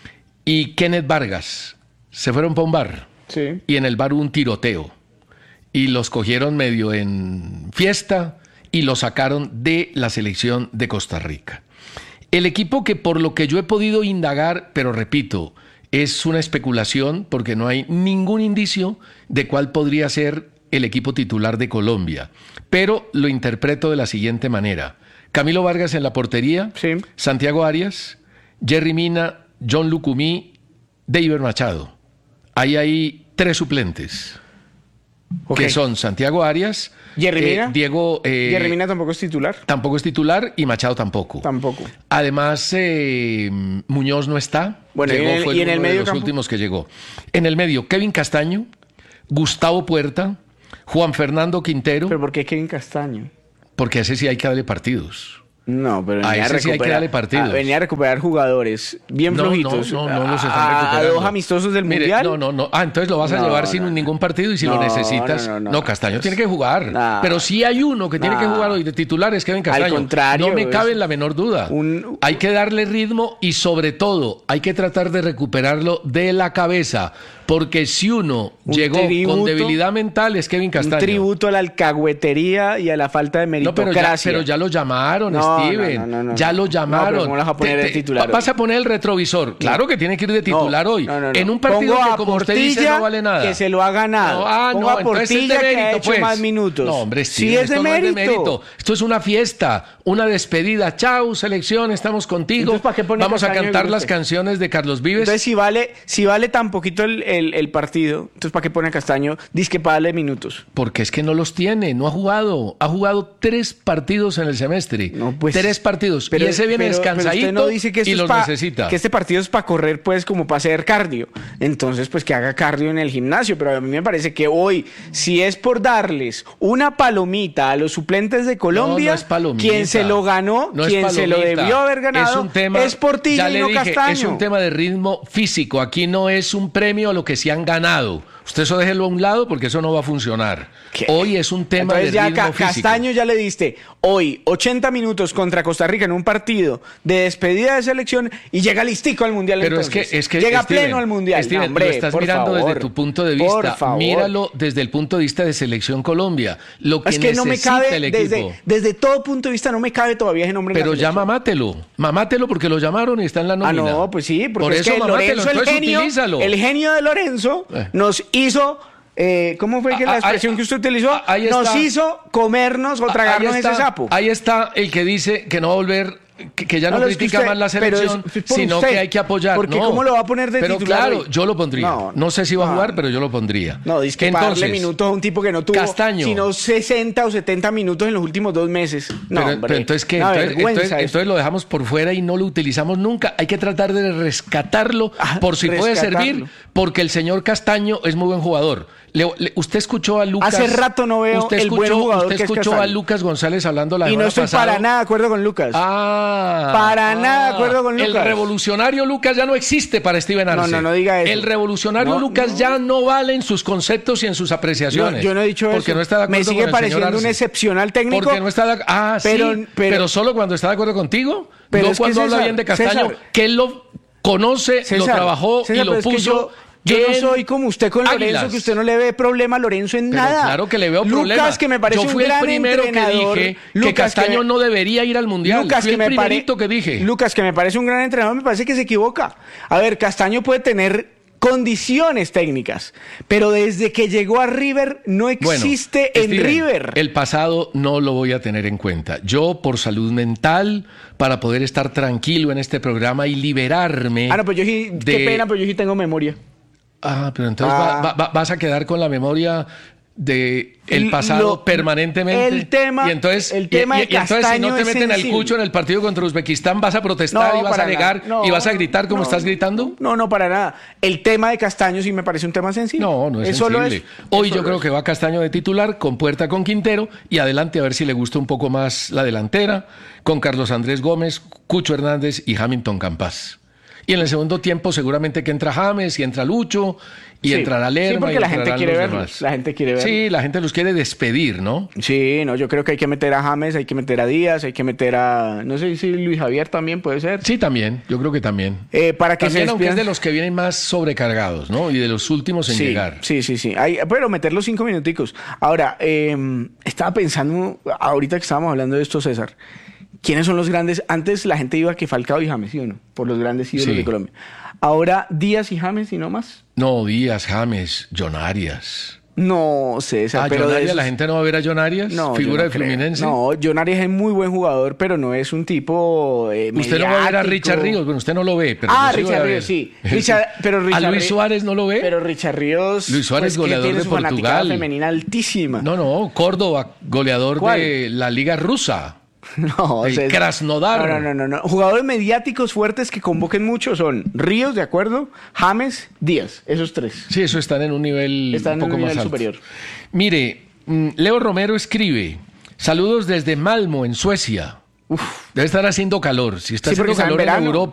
y Kenneth Vargas. Se fueron para un bar. Sí. Y en el bar hubo un tiroteo. Y los cogieron medio en fiesta y los sacaron de la selección de Costa Rica. El equipo que, por lo que yo he podido indagar, pero repito, es una especulación porque no hay ningún indicio de cuál podría ser el equipo titular de Colombia. Pero lo interpreto de la siguiente manera. Camilo Vargas en la portería, sí. Santiago Arias, Jerry Mina, John Lucumí, David Machado. Ahí hay 3 suplentes. Que son Santiago Arias, Jerry Mina. Jerry Mina tampoco es titular. Tampoco es titular y Machado tampoco. Además, Muñoz no está. Bueno, llegó, y en el medio de los últimos que llegó. En el medio, Kevin Castaño, Gustavo Puerta, Juan Fernando Quintero. ¿Pero por qué Kevin Castaño? Porque a ese sí hay que darle partidos. No, pero a ese sí hay que darle partidos. Venía a recuperar jugadores bien flojitos. No los están recuperando. A 2 amistosos del Mundial. No. Entonces lo vas a llevar sin ningún partido y si lo necesitas. No, Castaño tiene que jugar. Pero sí hay uno que tiene que jugar hoy de titular, es Kevin Castaño. Al contrario. No me cabe la menor duda. Hay que darle ritmo y sobre todo hay que tratar de recuperarlo de la cabeza. Porque si uno llegó con debilidad mental es Kevin Castaño. Un tributo a la alcahuetería y a la falta de meritocracia. Pero ya lo llamaron, Steven. Ya lo llamaron. No, ¿cómo lo vas a poner de titular? Vas a poner el retrovisor. Claro que tiene que ir de titular hoy. En un partido Pongo que, como usted dice, no vale nada. Que se lo ha ganado. Pongo a Portilla, que ha hecho más minutos. No, hombre, sí, es de mérito. Esto es una fiesta, una despedida. Chau, selección, estamos contigo. Entonces, ¿para qué pone Vamos a Castaño cantar las canciones de Carlos Vives. Entonces, si vale tan poquito el partido, entonces ¿para qué pone a Castaño? Dice que para darle minutos. Porque es que no los tiene, no ha jugado. Ha jugado 3 partidos en el semestre. 3 partidos. Pero, y ese viene descansadito no dice que y los necesita. Que este partido es para correr, pues, como para hacer cardio. Entonces, pues, que haga cardio en el gimnasio. Pero a mí me parece que hoy, si es por darles una palomita a los suplentes de Colombia, no es palomita. Quien se lo ganó, quien se lo debió haber ganado, es Portilla y no Castaño. Es un tema de ritmo físico. Aquí no es un premio a lo que se han ganado. Usted eso déjelo a un lado porque eso no va a funcionar. ¿Qué? Hoy es un tema entonces de ya ritmo físico. Castaño ya le diste hoy 80 minutos contra Costa Rica en un partido de despedida de selección y llega listico al Mundial. Pero entonces. es que llega Steven, pleno al Mundial. Steven, no, hombre, lo estás mirando desde tu punto de vista. Míralo desde el punto de vista de selección Colombia. Lo que es que no me cabe, el equipo. desde todo punto de vista no me cabe todavía ese nombre. Pero ya mamátelo porque lo llamaron y está en la nómina. No, pues sí, porque por es eso que Lorenzo, utilízalo. El genio de Lorenzo nos hizo... ¿cómo fue que la expresión que usted utilizó? Nos hizo comernos o tragarnos ese sapo. Ahí está el que dice que no va a volver, que ya no critica más la selección, sino que hay que apoyar. Porque ¿cómo lo va a poner de titular? Pero claro, yo lo pondría. No sé si va a jugar, pero yo lo pondría. No, dice que para darle minutos a un tipo que no tuvo sino 60 o 70 minutos en los últimos 2 meses. No, pero entonces, ¿qué? Entonces lo dejamos por fuera y no lo utilizamos nunca. Hay que tratar de rescatarlo por si puede servir, porque el señor Castaño es muy buen jugador. Usted escuchó a Lucas. Hace rato no veo el buen jugador que es Castaño. Usted escuchó a Lucas González hablando la semana pasada. Y no estoy para nada de acuerdo con Lucas. Para nada de acuerdo con Lucas. El revolucionario Lucas ya no existe para Steven Arce. No diga eso. El revolucionario Lucas ya no vale en sus conceptos y en sus apreciaciones. Yo no he dicho porque eso. No está de acuerdo. Me sigue pareciendo un excepcional técnico. Porque no está de acuerdo. Pero solo cuando está de acuerdo contigo. Pero no cuando habla bien de Castaño, que él lo conoce, lo trabajó y lo puso. Yo no soy como usted con Lorenzo, que usted no le ve problema a Lorenzo en nada. Claro que le veo problema. Lucas, que me parece un gran entrenador. Yo fui el primero que dije que Castaño no debería ir al Mundial. Lucas, que me parece un gran entrenador, me parece que se equivoca. A ver, Castaño puede tener condiciones técnicas, pero desde que llegó a River no existe River. El pasado no lo voy a tener en cuenta. Yo, por salud mental, para poder estar tranquilo en este programa y liberarme. Pues yo sí, qué pena, pero yo sí tengo memoria. Pero entonces vas a quedar con la memoria de el pasado permanentemente. El tema, y entonces, el tema de entonces si no te meten al cucho en el partido contra Uzbekistán, vas a protestar y vas a alegar y vas a gritar como estás gritando. No, para nada. El tema de Castaño sí me parece un tema sencillo. No es sensible. Hoy yo creo que va Castaño de titular, con Puerta con Quintero, y adelante a ver si le gusta un poco más la delantera, con Carlos Andrés Gómez, Cucho Hernández y Hamilton Campas. Y en el segundo tiempo seguramente que entra James y entra Lucho y entrará Lerma. Sí, porque y la gente quiere verlos. La gente los quiere despedir, ¿no? Sí, yo creo que hay que meter a James, hay que meter a Díaz, hay que meter a... No sé si Luis Javier también puede ser. Sí, también, yo creo que también. Para que también, aunque es de los que vienen más sobrecargados, ¿no? Y de los últimos en llegar. Sí. Pero meter los 5 minuticos. Ahora, estaba pensando, ahorita que estábamos hablando de esto, César, ¿quiénes son los grandes? Antes la gente iba que Falcao y James, ¿sí o no? Por los grandes ídolos de Colombia. Ahora, Díaz y James y no más. No, Díaz, James, John Arias. No, César, pero John Arias, ¿la gente no va a ver a John Arias? ¿Figura de Fluminense? No, John Arias es muy buen jugador, pero no es un tipo Usted no va a ver a Richard Ríos, bueno, usted no lo ve, pero Richard Ríos, sí. ¿A Luis Suárez no lo ve? Pero Richard Ríos... Luis Suárez, goleador de Portugal. Femenina altísima. No, Córdoba, goleador de la Liga Rusa. No, Krasnodar. No. Jugadores mediáticos fuertes que convoquen mucho son Ríos, de acuerdo, James, Díaz, esos tres. Sí, eso están en un nivel un poco más alto. Superior. Mire, Leo Romero escribe: saludos desde Malmo, en Suecia. Debe estar haciendo calor. Si está haciendo calor en Europa